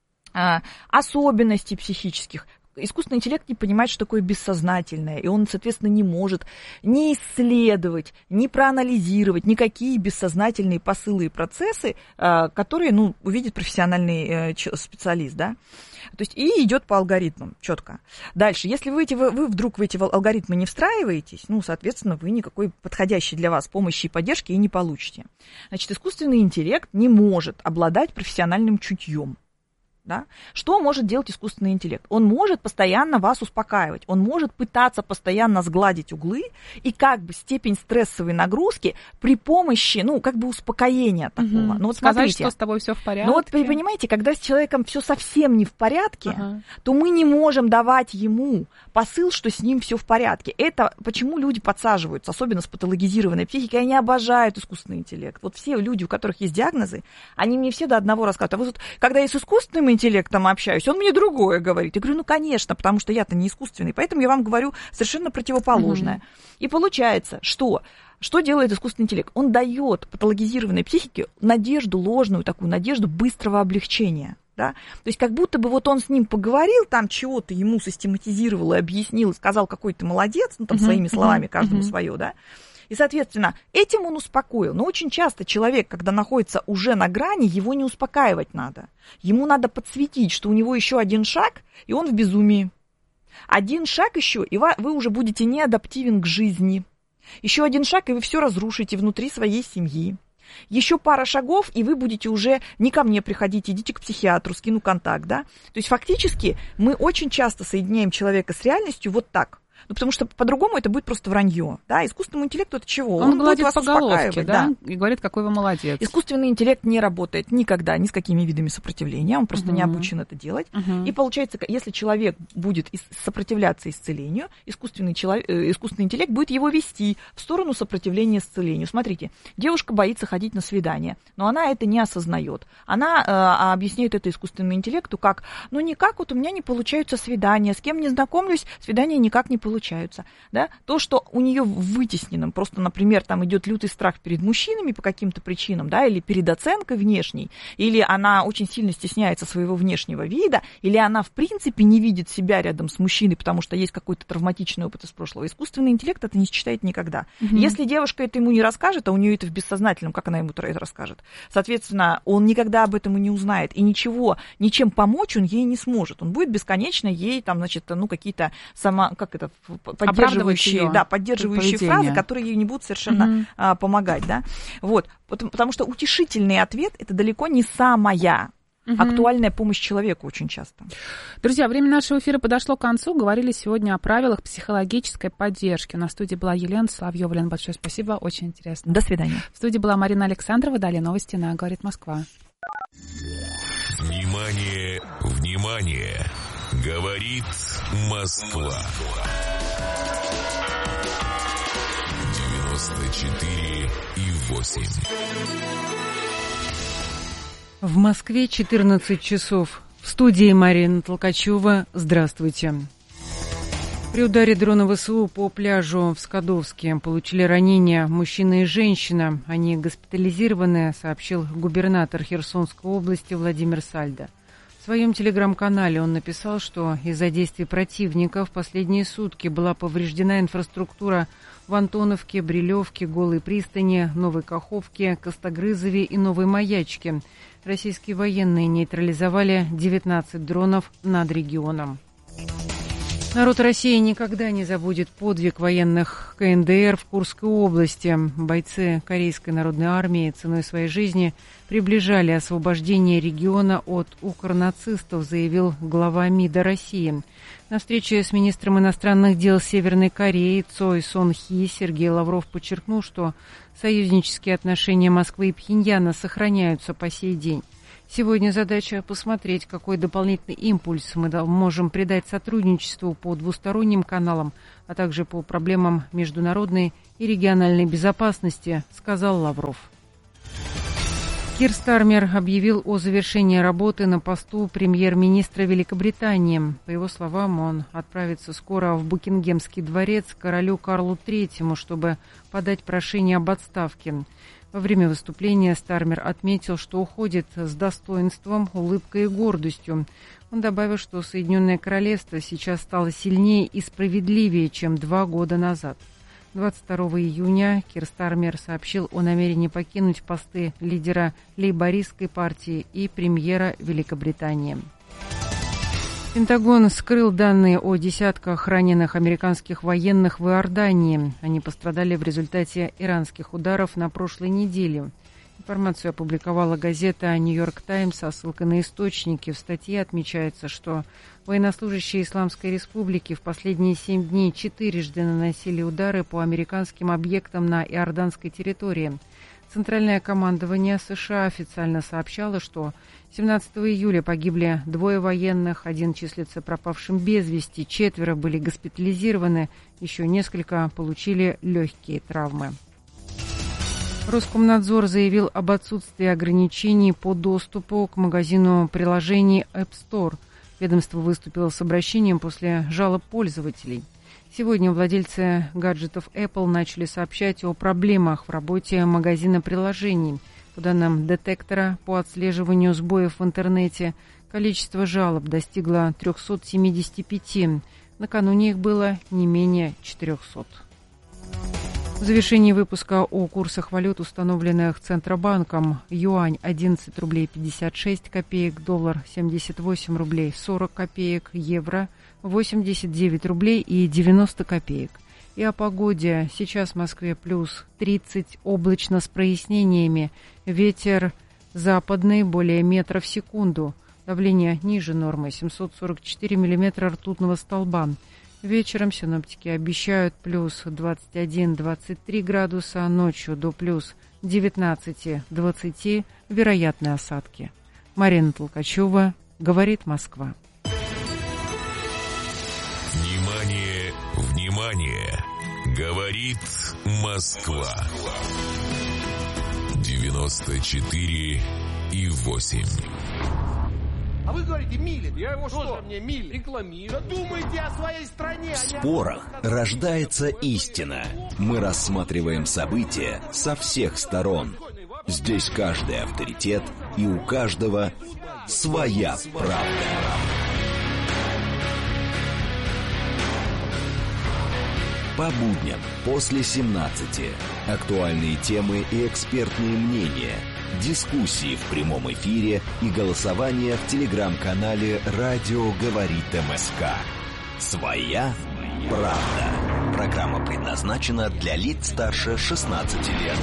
а, особенности психических. Искусственный интеллект не понимает, что такое бессознательное, и он, соответственно, не может ни исследовать, ни проанализировать никакие бессознательные посылы и процессы, которые, ну, увидит профессиональный специалист, да. То есть и идет по алгоритмам четко. Дальше, если вы, эти, вы, вы вдруг в эти алгоритмы не встраиваетесь, ну, соответственно, вы никакой подходящей для вас помощи и поддержки и не получите. Значит, искусственный интеллект не может обладать профессиональным чутьем. Да? Что может делать искусственный интеллект? Он может постоянно вас успокаивать, он может пытаться постоянно сгладить углы и как бы степень стрессовой нагрузки при помощи, ну, как бы успокоения такого. Угу. Ну, вот сказать, смотрите, что с тобой все в порядке. Ну, вот вы понимаете, когда с человеком все совсем не в порядке, ага. то мы не можем давать ему посыл, что с ним все в порядке. Это почему люди подсаживаются, особенно с патологизированной психикой, они обожают искусственный интеллект. Вот все люди, у которых есть диагнозы, они мне все до одного рассказывают. А вот тут, когда я с искусственным интеллектом общаюсь, он мне другое говорит. Я говорю, ну, конечно, потому что я-то не искусственный, поэтому я вам говорю совершенно противоположное. Mm-hmm. И получается, что, что делает искусственный интеллект? Он дает патологизированной психике надежду, ложную такую надежду быстрого облегчения. Да? То есть как будто бы вот он с ним поговорил, там чего-то ему систематизировал и объяснил, и сказал, какой ты молодец, ну, там, mm-hmm. своими словами, каждому mm-hmm. свое, да. И, соответственно, этим он успокоил. Но очень часто человек, когда находится уже на грани, его не успокаивать надо. Ему надо подсветить, что у него еще один шаг, и он в безумии. Один шаг еще, и вы уже будете неадаптивен к жизни. Еще один шаг, и вы все разрушите внутри своей семьи. Еще пара шагов, и вы будете уже не ко мне приходить, идите к психиатру, скину контакт, да. То есть фактически мы очень часто соединяем человека с реальностью вот так. Ну, потому что по-другому это будет просто вранье. Да? Искусственному интеллекту это чего? Он, Он гладит будет вас по головке, да? да? И говорит, какой вы молодец. Искусственный интеллект не работает никогда ни с какими видами сопротивления, он просто uh-huh. не обучен это делать. Uh-huh. И получается, если человек будет сопротивляться исцелению, искусственный, человек, искусственный интеллект будет его вести в сторону сопротивления исцелению. Смотрите, девушка боится ходить на свидание, но она это не осознает. Она э, объясняет это искусственному интеллекту как, ну никак, вот у меня не получаются свидания, с кем не знакомлюсь, свидания никак не получаются. Да? То, что у нее вытесненном, просто, например, там идет лютый страх перед мужчинами по каким-то причинам, да, или перед оценкой внешней, или она очень сильно стесняется своего внешнего вида, или она, в принципе, не видит себя рядом с мужчиной, потому что есть какой-то травматичный опыт из прошлого. Искусственный интеллект это не считает никогда. Угу. Если девушка это ему не расскажет, а у нее это в бессознательном, как она ему это расскажет, соответственно, он никогда об этом и не узнает, и ничего, ничем помочь он ей не сможет. Он будет бесконечно ей, там, значит, ну, какие-то сама, как это, поддерживающие, да, поддерживающие фразы, которые ей не будут совершенно uh-huh. а, помогать, да, вот, потому, потому что утешительный ответ это далеко не самая uh-huh. актуальная помощь человеку очень часто. Друзья, время нашего эфира подошло к концу. Говорили сегодня о правилах психологической поддержки. У нас в студии была Елена Соловьева. Лена, большое спасибо, очень интересно. До свидания. В студии была Марина Александрова. Далее новости на «Говорит Москва». Внимание, внимание! Говорит Москва. девяносто четыре и восемь. В Москве четырнадцать часов. В студии Марина Толкачева. Здравствуйте. При ударе дрона ВСУ по пляжу в Скадовске получили ранения мужчина и женщина. Они госпитализированы, сообщил губернатор Херсонской области Владимир Сальдо. В своем телеграм-канале он написал, что из-за действий противника в последние сутки была повреждена инфраструктура в Антоновке, Брилевке, Голой пристани, Новой Каховке, Костогрызове и Новой Маячке. Российские военные нейтрализовали девятнадцать дронов над регионом. Народ России никогда не забудет подвиг военных ка эн дэ эр в Курской области. Бойцы Корейской народной армии ценой своей жизни приближали освобождение региона от укрнацистов, заявил глава МИДа России. На встрече с министром иностранных дел Северной Кореи Цой Сон Хи Сергей Лавров подчеркнул, что союзнические отношения Москвы и Пхеньяна сохраняются по сей день. Сегодня задача посмотреть, какой дополнительный импульс мы можем придать сотрудничеству по двусторонним каналам, а также по проблемам международной и региональной безопасности, сказал Лавров. Кир Стармер объявил о завершении работы на посту премьер-министра Великобритании. По его словам, он отправится скоро в Букингемский дворец к королю Карлу Третьему, чтобы подать прошение об отставке. Во время выступления Стармер отметил, что уходит с достоинством, улыбкой и гордостью. Он добавил, что Соединенное Королевство сейчас стало сильнее и справедливее, чем два года назад. двадцать второго июня Кир Стармер сообщил о намерении покинуть посты лидера лейбористской партии и премьера Великобритании. Пентагон скрыл данные о десятках раненых американских военных в Иордании. Они пострадали в результате иранских ударов на прошлой неделе. Информацию опубликовала газета «Нью-Йорк Таймс» со ссылкой на источники. В статье отмечается, что военнослужащие Исламской Республики в последние семь дней четырежды наносили удары по американским объектам на иорданской территории. Центральное командование США официально сообщало, что семнадцатого июля погибли двое военных, один числится пропавшим без вести, четверо были госпитализированы, еще несколько получили легкие травмы. Роскомнадзор заявил об отсутствии ограничений по доступу к магазину приложений App Store. Ведомство выступило с обращением после жалоб пользователей. Сегодня владельцы гаджетов Apple начали сообщать о проблемах в работе магазина приложений. По данным детектора по отслеживанию сбоев в интернете, количество жалоб достигло триста семьдесят пять. Накануне их было не менее четыреста. В завершении выпуска о курсах валют, установленных Центробанком. Юань одиннадцать рублей пятьдесят шесть копеек, доллар семьдесят восемь рублей сорок копеек, евро восемьдесят девять рублей и девяносто копеек. И о погоде. Сейчас в Москве плюс тридцать, облачно с прояснениями. Ветер западный более метра в секунду. Давление ниже нормы семьсот сорок четыре миллиметра ртутного столба. Вечером синоптики обещают плюс двадцать один - двадцать три градуса, ночью до плюс девятнадцать - двадцать, вероятны осадки. Марина Толкачева, говорит Москва. Внимание, внимание! Говорит Москва. девяносто четыре и восемь. А вы говорите, Милин. Я его что? Мне Милин рекламирую. Да думайте о своей стране. В спорах рождается истина. Мы рассматриваем события со всех сторон. Здесь каждый авторитет, и у каждого своя правда. По будням после семнадцати. Актуальные темы и экспертные мнения. Дискуссии в прямом эфире и голосование в телеграм-канале «Радио говорит МСК». Своя правда. Программа предназначена для лиц старше шестнадцати лет.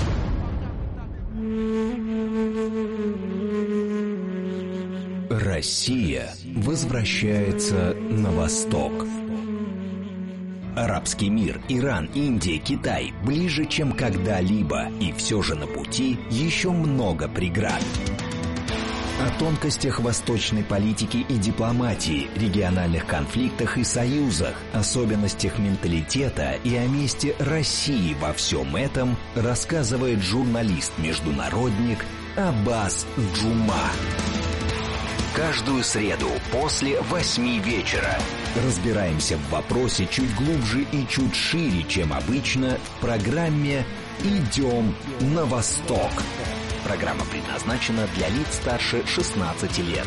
Россия возвращается на восток. Арабский мир, Иран, Индия, Китай ближе, чем когда-либо, и все же на пути еще много преград. О тонкостях восточной политики и дипломатии, региональных конфликтах и союзах, особенностях менталитета и о месте России во всем этом рассказывает журналист-международник Аббас Джума. Каждую среду после восьми вечера разбираемся в вопросе чуть глубже и чуть шире, чем обычно, в программе «Идем на восток». Программа предназначена для лиц старше шестнадцати лет.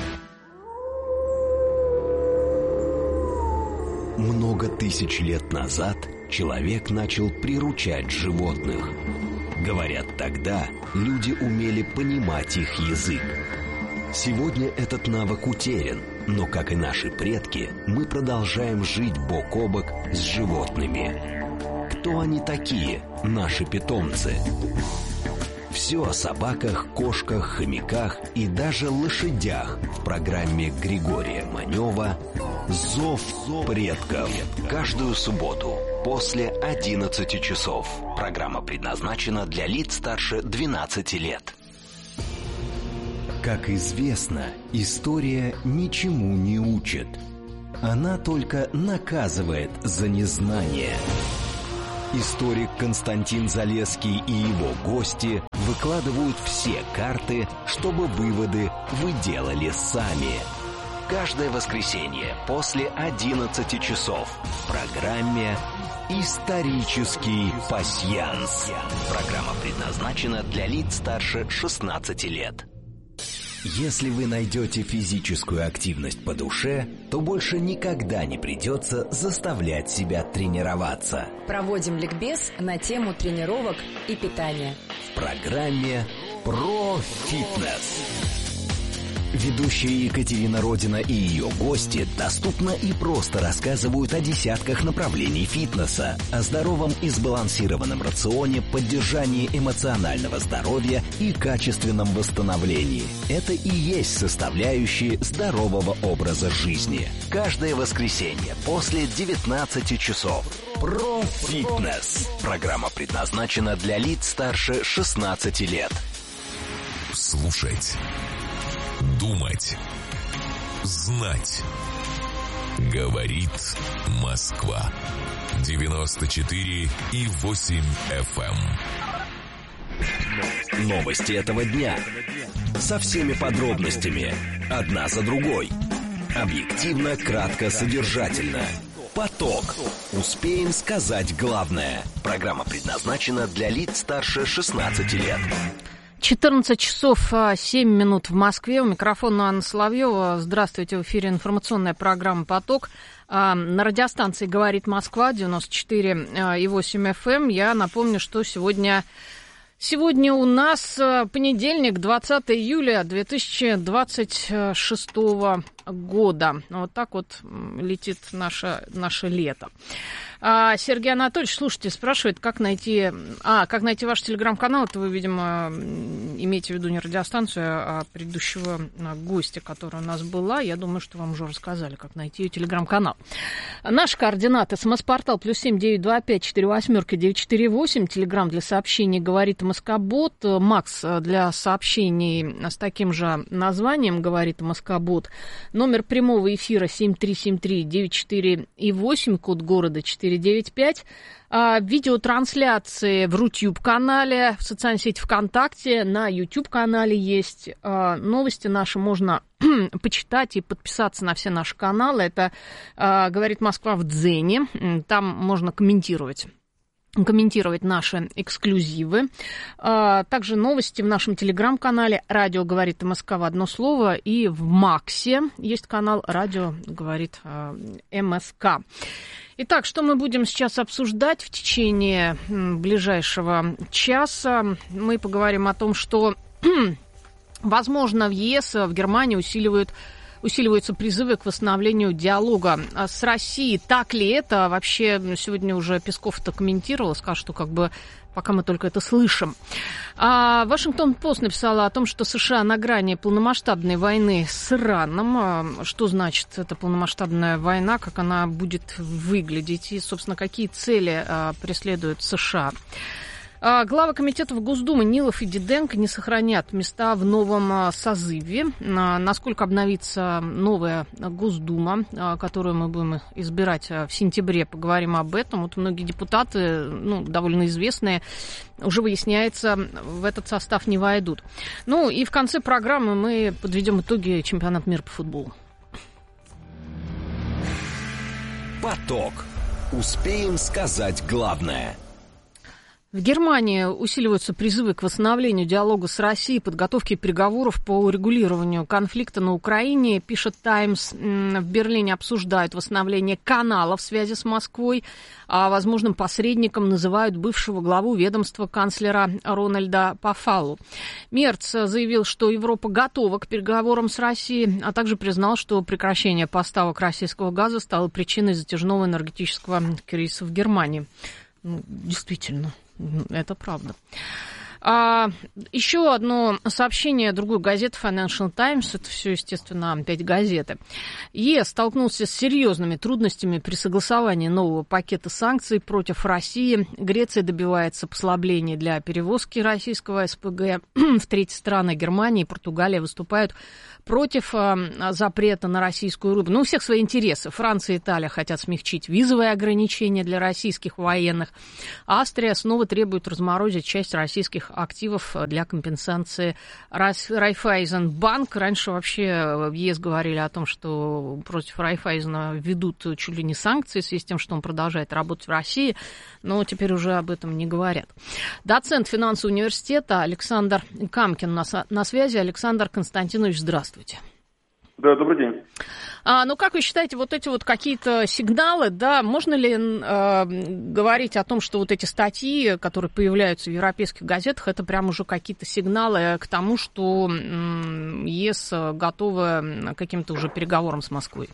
Много тысяч лет назад человек начал приручать животных. Говорят, тогда люди умели понимать их язык. Сегодня этот навык утерян, Но, как и наши предки, мы продолжаем жить бок о бок с животными. Кто они такие, наши питомцы? Все о собаках, кошках, хомяках и даже лошадях в программе Григория Манева «Зов предков». Каждую субботу после одиннадцати часов. Программа предназначена для лиц старше двенадцати лет. Как известно, история ничему не учит. Она только наказывает за незнание. Историк Константин Залесский и его гости выкладывают все карты, чтобы выводы вы делали сами. Каждое воскресенье после одиннадцати часов в программе «Исторический пасьянс». Программа предназначена для лиц старше шестнадцати лет. Если вы найдете физическую активность по душе, то больше никогда не придется заставлять себя тренироваться. Проводим ликбез на тему тренировок и питания. В программе «Про фитнес». Ведущая Екатерина Родина и ее гости доступно и просто рассказывают о десятках направлений фитнеса, о здоровом и сбалансированном рационе, поддержании эмоционального здоровья и качественном восстановлении. Это и есть составляющие здорового образа жизни. Каждое воскресенье после девятнадцати часов. Про фитнес. Программа предназначена для лиц старше шестнадцати лет. Слушать. Думать. Знать. Говорит Москва. девяносто четыре и восемь эф эм. Новости этого дня. Со всеми подробностями. Одна за другой. Объективно, кратко, содержательно. Поток. Успеем сказать главное. Программа предназначена для лиц старше шестнадцати лет. четырнадцать часов семь минут в Москве. У микрофона Анна Соловьева. Здравствуйте. В эфире информационная программа «Поток». На радиостанции «Говорит Москва» девяносто четыре и восемь эф эм. Я напомню, что сегодня... Сегодня у нас понедельник, двадцатое июля две тысячи двадцать шестого года. Вот так вот летит наше, наше лето. А, Сергей Анатольевич, слушайте, спрашивает, как найти... А, как найти ваш телеграм-канал? Это вы, видимо, имеете в виду не радиостанцию, а предыдущего гостя, который у нас была. Я думаю, что вам уже рассказали, как найти ее телеграм-канал. Наши координаты. СМС-портал плюс семь девять два пять четыре восьмерки девять четыре восемь. Телеграм для сообщений «Говорит Москобот». Макс для сообщений с таким же названием «Говорит Москобот». Номер прямого эфира семь три семь три девять четыре восемь, код города четыре девять пять. А, видеотрансляции в Рутюб-канале, в социальной сети ВКонтакте, на Ютуб-канале есть. А, новости наши можно почитать и подписаться на все наши каналы. Это а, «Говорит Москва» в Дзене. Там можно комментировать. комментировать наши эксклюзивы. Также новости в нашем телеграм-канале «Радио говорит Москва» одно слово. И в Максе есть канал «Радио говорит МСК». Итак, что мы будем сейчас обсуждать в течение ближайшего часа? Мы поговорим о том, что, возможно, в ЕС, в Германии усиливают усиливаются призывы к восстановлению диалога с Россией. Так ли это? Вообще, сегодня уже Песков-то комментировал, сказал, что как бы пока мы только это слышим. А Вашингтон-Пост написала о том, что США на грани полномасштабной войны с Ираном. Что значит эта полномасштабная война, как она будет выглядеть и, собственно, какие цели преследуют США. Главы комитетов Госдумы Нилов и Диденко не сохранят места в новом созыве. Насколько обновится новая Госдума, которую мы будем избирать в сентябре, поговорим об этом. Вот многие депутаты, ну, довольно известные, уже выясняется, в этот состав не войдут. Ну и в конце программы мы подведем итоги чемпионата мира по футболу. Поток. Успеем сказать главное. В Германии усиливаются призывы к восстановлению диалога с Россией, подготовке переговоров по урегулированию конфликта на Украине. Пишет «Таймс», в Берлине обсуждают восстановление канала в связи с Москвой, а возможным посредником называют бывшего главу ведомства канцлера Рональда Пафалу. Мерц заявил, что Европа готова к переговорам с Россией, а также признал, что прекращение поставок российского газа стало причиной затяжного энергетического кризиса в Германии. Ну, действительно. Это правда. А, еще одно сообщение другой газеты Financial Times. Это все, естественно, опять газеты. ЕС столкнулся с серьезными трудностями при согласовании нового пакета санкций против России. Греция добивается послабления для перевозки российского СПГ в третьи страны. Германия и Португалия выступают против э, запрета на российскую рыбу. Ну, у всех свои интересы. Франция и Италия хотят смягчить визовые ограничения для российских военных. Австрия снова требует разморозить часть российских активов для компенсации Райффайзенбанк. Раньше вообще в ЕС говорили о том, что против Райффайзена ведут чуть ли не санкции в связи с тем, что он продолжает работать в России, но теперь уже об этом не говорят. Доцент финансового университета Александр Камкин на, на связи. Александр Константинович, здравствуйте. Да, добрый день. А, ну, как вы считаете, вот эти вот какие-то сигналы, да, можно ли э, говорить о том, что вот эти статьи, которые появляются в европейских газетах, это прям уже какие-то сигналы к тому, что э, ЕС готовы к каким-то уже переговорам с Москвой?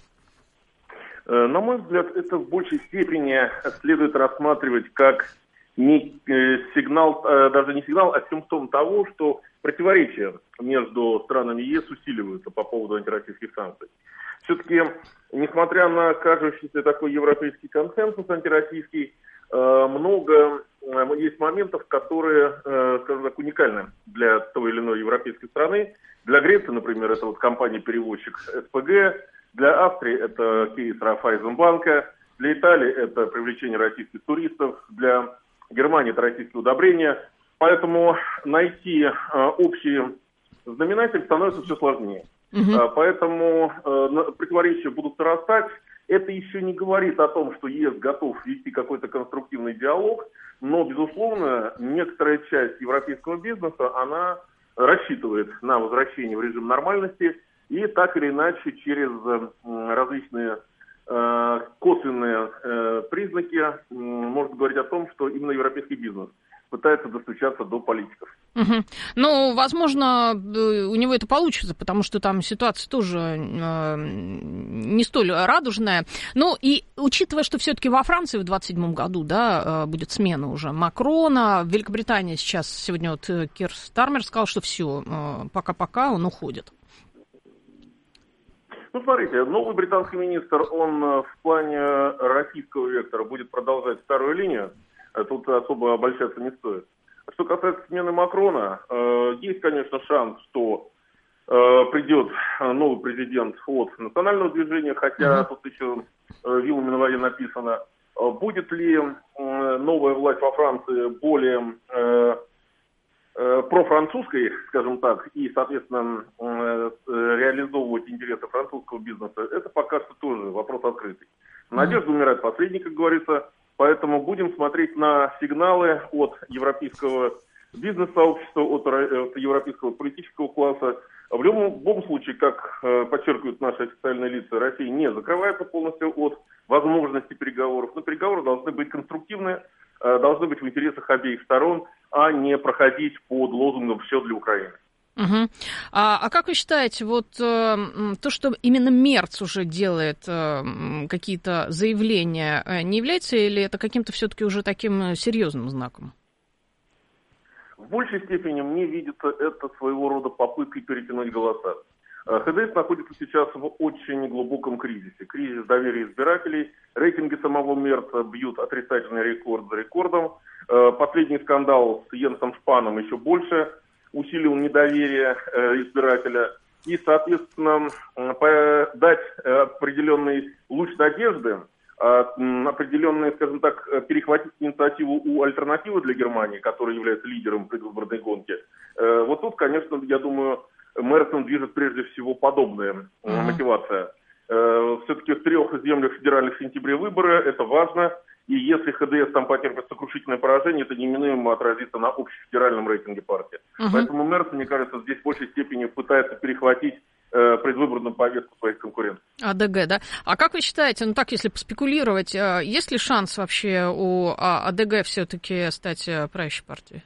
На мой взгляд, это в большей степени следует рассматривать как не сигнал, даже не сигнал, а симптом того, что противоречия между странами ЕС усиливаются по поводу антироссийских санкций. Все-таки, несмотря на кажущийся такой европейский консенсус антироссийский, много есть моментов, которые, скажем так, уникальны для той или иной европейской страны. Для Греции, например, это вот компания-перевозчик СПГ, для Австрии это кейс Райффайзенбанка, для Италии это привлечение российских туристов, для Германии это российские удобрения. Поэтому найти э, общий знаменатель становится все сложнее. Uh-huh. Э, поэтому э, противоречия будут нарастать. Это еще не говорит о том, что ЕС готов вести какой-то конструктивный диалог, но, безусловно, некоторая часть европейского бизнеса, она рассчитывает на возвращение в режим нормальности и так или иначе через э, различные э, косвенные э, признаки э, может говорить о том, что именно европейский бизнес пытается достучаться до политиков. Угу. Ну, возможно, у него это получится, потому что там ситуация тоже э, не столь радужная. Ну, и учитывая, что все-таки во Франции в двадцать седьмом году, да, будет смена уже Макрона, в Великобритании сейчас, сегодня вот Кир Стармер сказал, что все, э, пока-пока, он уходит. Ну, смотрите, новый британский министр, он в плане российского вектора будет продолжать старую линию. Тут особо обольщаться не стоит. Что касается смены Макрона, э, есть, конечно, шанс, что э, придет новый президент от национального движения, хотя uh-huh. тут еще э, вилами на воде написано. Э, будет ли э, новая власть во Франции более э, э, профранцузской, скажем так, и, соответственно, э, реализовывать интересы французского бизнеса, это пока что тоже вопрос открытый. Надежда uh-huh. умирает последней, как говорится. Поэтому будем смотреть на сигналы от европейского бизнес-сообщества, от, от европейского политического класса. В любом, в любом случае, как э, подчеркивают наши официальные лица, Россия не закрывается полностью от возможности переговоров. Но переговоры должны быть конструктивны, э, должны быть в интересах обеих сторон, а не проходить под лозунгом «все для Украины». Угу. А, а как вы считаете, вот э, то, что именно Мерц уже делает э, какие-то заявления, э, не является ли это каким-то все-таки уже таким серьезным знаком? В большей степени мне видится это своего рода попыткой перетянуть голоса. ХДС находится сейчас в очень глубоком кризисе. Кризис доверия избирателей, рейтинги самого Мерца бьют отрицательный рекорд за рекордом. Э, последний скандал с Йенсом Шпаном еще больше усилил недоверие э, избирателя и, соответственно, э, дать э, определенный луч надежды, э, определенный, скажем так, перехватить инициативу у альтернативы для Германии, которая является лидером предвыборной гонки. Э, вот тут, конечно, я думаю, Мерцем движет прежде всего подобная э, мотивация. Э, все-таки в трех землях федеральных в сентябре выборы, это важно. И если ХДС там потерпит сокрушительное поражение, это неминуемо отразится на общефедеральном рейтинге партии. Uh-huh. Поэтому Мерц, мне кажется, здесь в большей степени пытается перехватить э, предвыборную повестку своих конкурентов. АДГ, да? А как вы считаете, ну так, если поспекулировать, э, есть ли шанс вообще у АДГ все-таки стать правящей партией?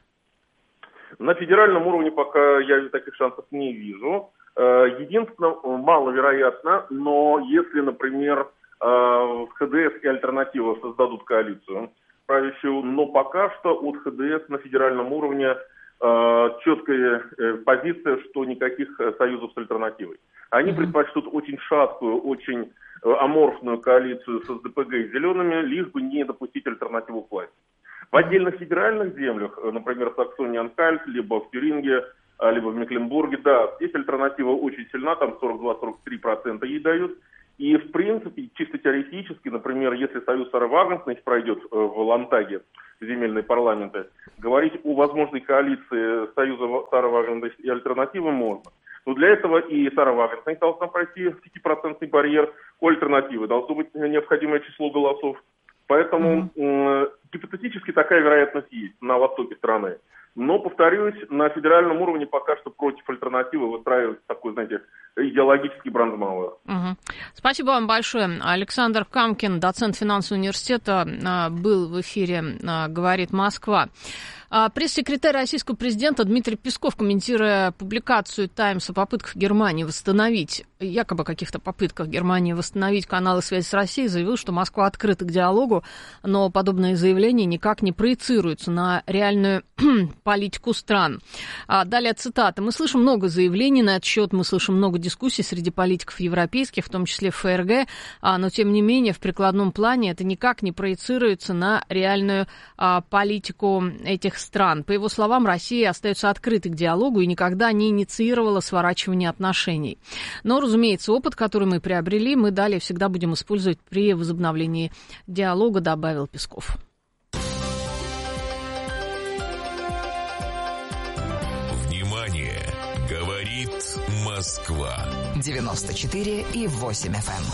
На федеральном уровне пока я таких шансов не вижу. Единственное, маловероятно, но если, например, ХДС и альтернатива создадут коалицию правящую, но пока что от ХДС на федеральном уровне четкая позиция, что никаких союзов с альтернативой. Они предпочтут очень шаткую, очень аморфную коалицию с СДПГ и зелеными, лишь бы не допустить альтернативу к власти. В отдельных федеральных землях, например, в Саксонии-Анхальт, либо в Тюрингии, либо в Мекленбурге, да, здесь альтернатива очень сильна, там сорок два - сорок три процента ей дают. И, в принципе, чисто теоретически, например, если союз Сары Вагнерс пройдет в Лантаге, в земельные парламенты, говорить о возможной коалиции союза Сары Вагнерс и альтернативы можно. Но для этого и Сара Вагнерс должна пройти пятипроцентный барьер, у альтернативы должно быть необходимое число голосов. Поэтому mm-hmm. э, гипотетически такая вероятность есть на востоке страны. Но, повторюсь, на федеральном уровне пока что против альтернативы выстраивается такой, знаете, идеологический брандмауэр. Угу. Спасибо вам большое. Александр Камкин, доцент финансового университета, был в эфире «Говорит Москва». Пресс-секретарь российского президента Дмитрий Песков, комментируя публикацию «Таймс» о попытках Германии восстановить, якобы каких-то попытках Германии восстановить каналы связи с Россией, заявил, что Москва открыта к диалогу, но подобные заявления никак не проецируются на реальную политику стран. Далее цитата. «Мы слышим много заявлений на этот счет, мы слышим много дискуссий среди политиков европейских, в том числе в ФРГ, но тем не менее в прикладном плане это никак не проецируется на реальную политику этих стран. По его словам, Россия остается открытой к диалогу и никогда не инициировала сворачивание отношений. Но, разумеется, опыт, который мы приобрели, мы далее всегда будем использовать при возобновлении диалога», добавил Песков. Внимание! Говорит Москва. девяносто четыре и восемь эф эм.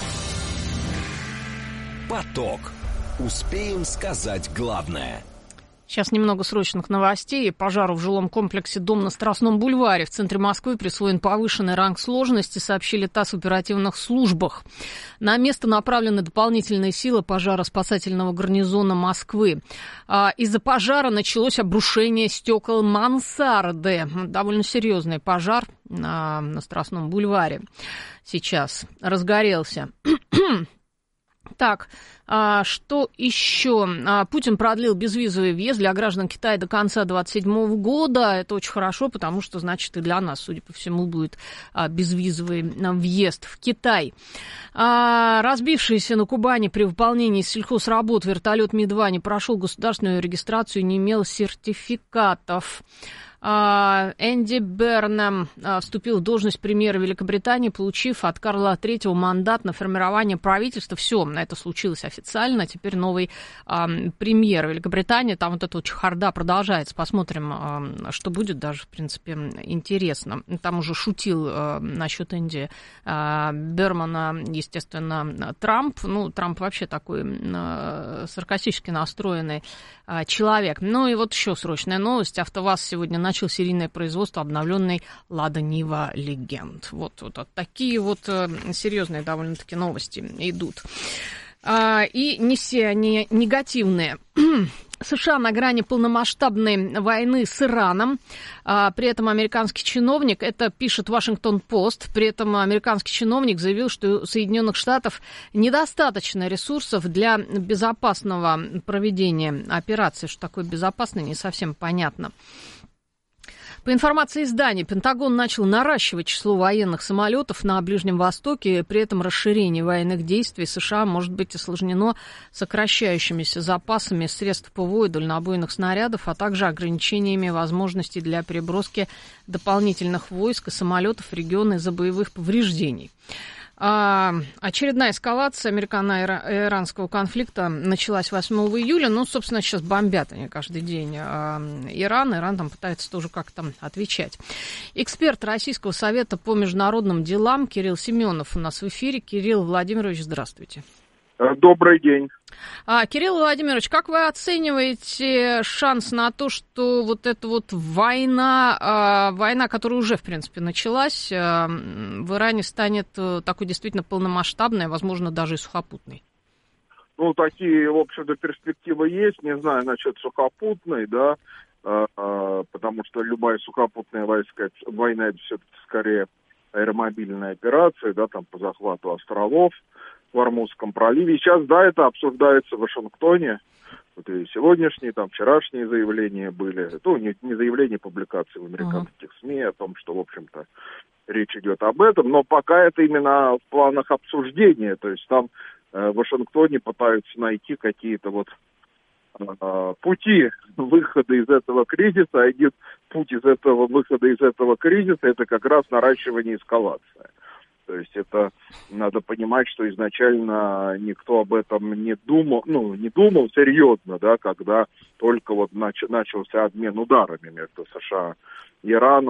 Поток. Успеем сказать главное. Сейчас немного срочных новостей. Пожару в жилом комплексе «Дом на Страстном бульваре» в центре Москвы присвоен повышенный ранг сложности, сообщили ТАСС в оперативных службах. На место направлены дополнительные силы пожарно-спасательного гарнизона Москвы. Из-за пожара началось обрушение стекол мансарды. Довольно серьезный пожар на, на Страстном бульваре сейчас разгорелся. Так, а, что еще? А, Путин продлил безвизовый въезд для граждан Китая до конца двадцать седьмого года. Это очень хорошо, потому что, значит, и для нас, судя по всему, будет а, безвизовый а, въезд в Китай. А, разбившийся на Кубани при выполнении сельхозработ вертолет Ми два не прошел государственную регистрацию и не имел сертификатов. Энди Бернам вступил в должность премьера Великобритании, получив от Карла третьего мандат на формирование правительства. Все, это случилось официально. Теперь новый а, премьер Великобритании. Там вот эта вот чехарда продолжается. Посмотрим, а, что будет. Даже, в принципе, интересно. Там уже шутил а, насчет Энди а, Бермана, естественно, Трамп. Ну, Трамп вообще такой а, саркастически настроенный а, человек. Ну и вот еще срочная новость. АвтоВАЗ сегодня начал начал серийное производство обновленной «Лада Нива Легенд». Вот, вот, вот такие вот э, серьезные довольно-таки новости идут. А, и не все они негативные. США на грани полномасштабной войны с Ираном. А, при этом американский чиновник, это пишет Вашингтон-Пост, при этом американский чиновник заявил, что у Соединенных Штатов недостаточно ресурсов для безопасного проведения операции. Что такое безопасно, не совсем понятно. По информации издания, Пентагон начал наращивать число военных самолетов на Ближнем Востоке. При этом расширение военных действий США может быть осложнено сокращающимися запасами средств ПВО и дальнобойных снарядов, а также ограничениями возможностей для переброски дополнительных войск и самолетов в регионы из-за боевых повреждений. А, очередная эскалация американо-иранского конфликта началась восьмого июля. Ну, собственно, сейчас бомбят они каждый день а, Иран. Иран там пытается тоже как-то отвечать. Эксперт Российского совета по международным делам Кирилл Семенов у нас в эфире. Кирилл Владимирович, здравствуйте. Добрый день. А, Кирилл Владимирович, как вы оцениваете шанс на то, что вот эта вот война, а, война, которая уже, в принципе, началась, а, в Иране станет такой действительно полномасштабной, возможно, даже и сухопутной? Ну, такие, в общем-то, перспективы есть. Не знаю насчет сухопутной, да, а, а, потому что любая сухопутная войска, война, это все-таки скорее аэромобильная операция, да, там по захвату островов в Ормузском проливе. Сейчас, да, это обсуждается в Вашингтоне. Вот и сегодняшние, там, вчерашние заявления были. Ну, не, не заявления, публикации в американских uh-huh. СМИ о том, что, в общем-то, речь идет об этом. Но пока это именно в планах обсуждения. То есть там э, в Вашингтоне пытаются найти какие-то вот э, пути выхода из этого кризиса. Один путь из этого выхода из этого кризиса – это как раз наращивание эскалации. То есть это надо понимать, что изначально никто об этом не думал, ну, не думал серьезно, да, когда только вот нач- начался обмен ударами между США и Ираном.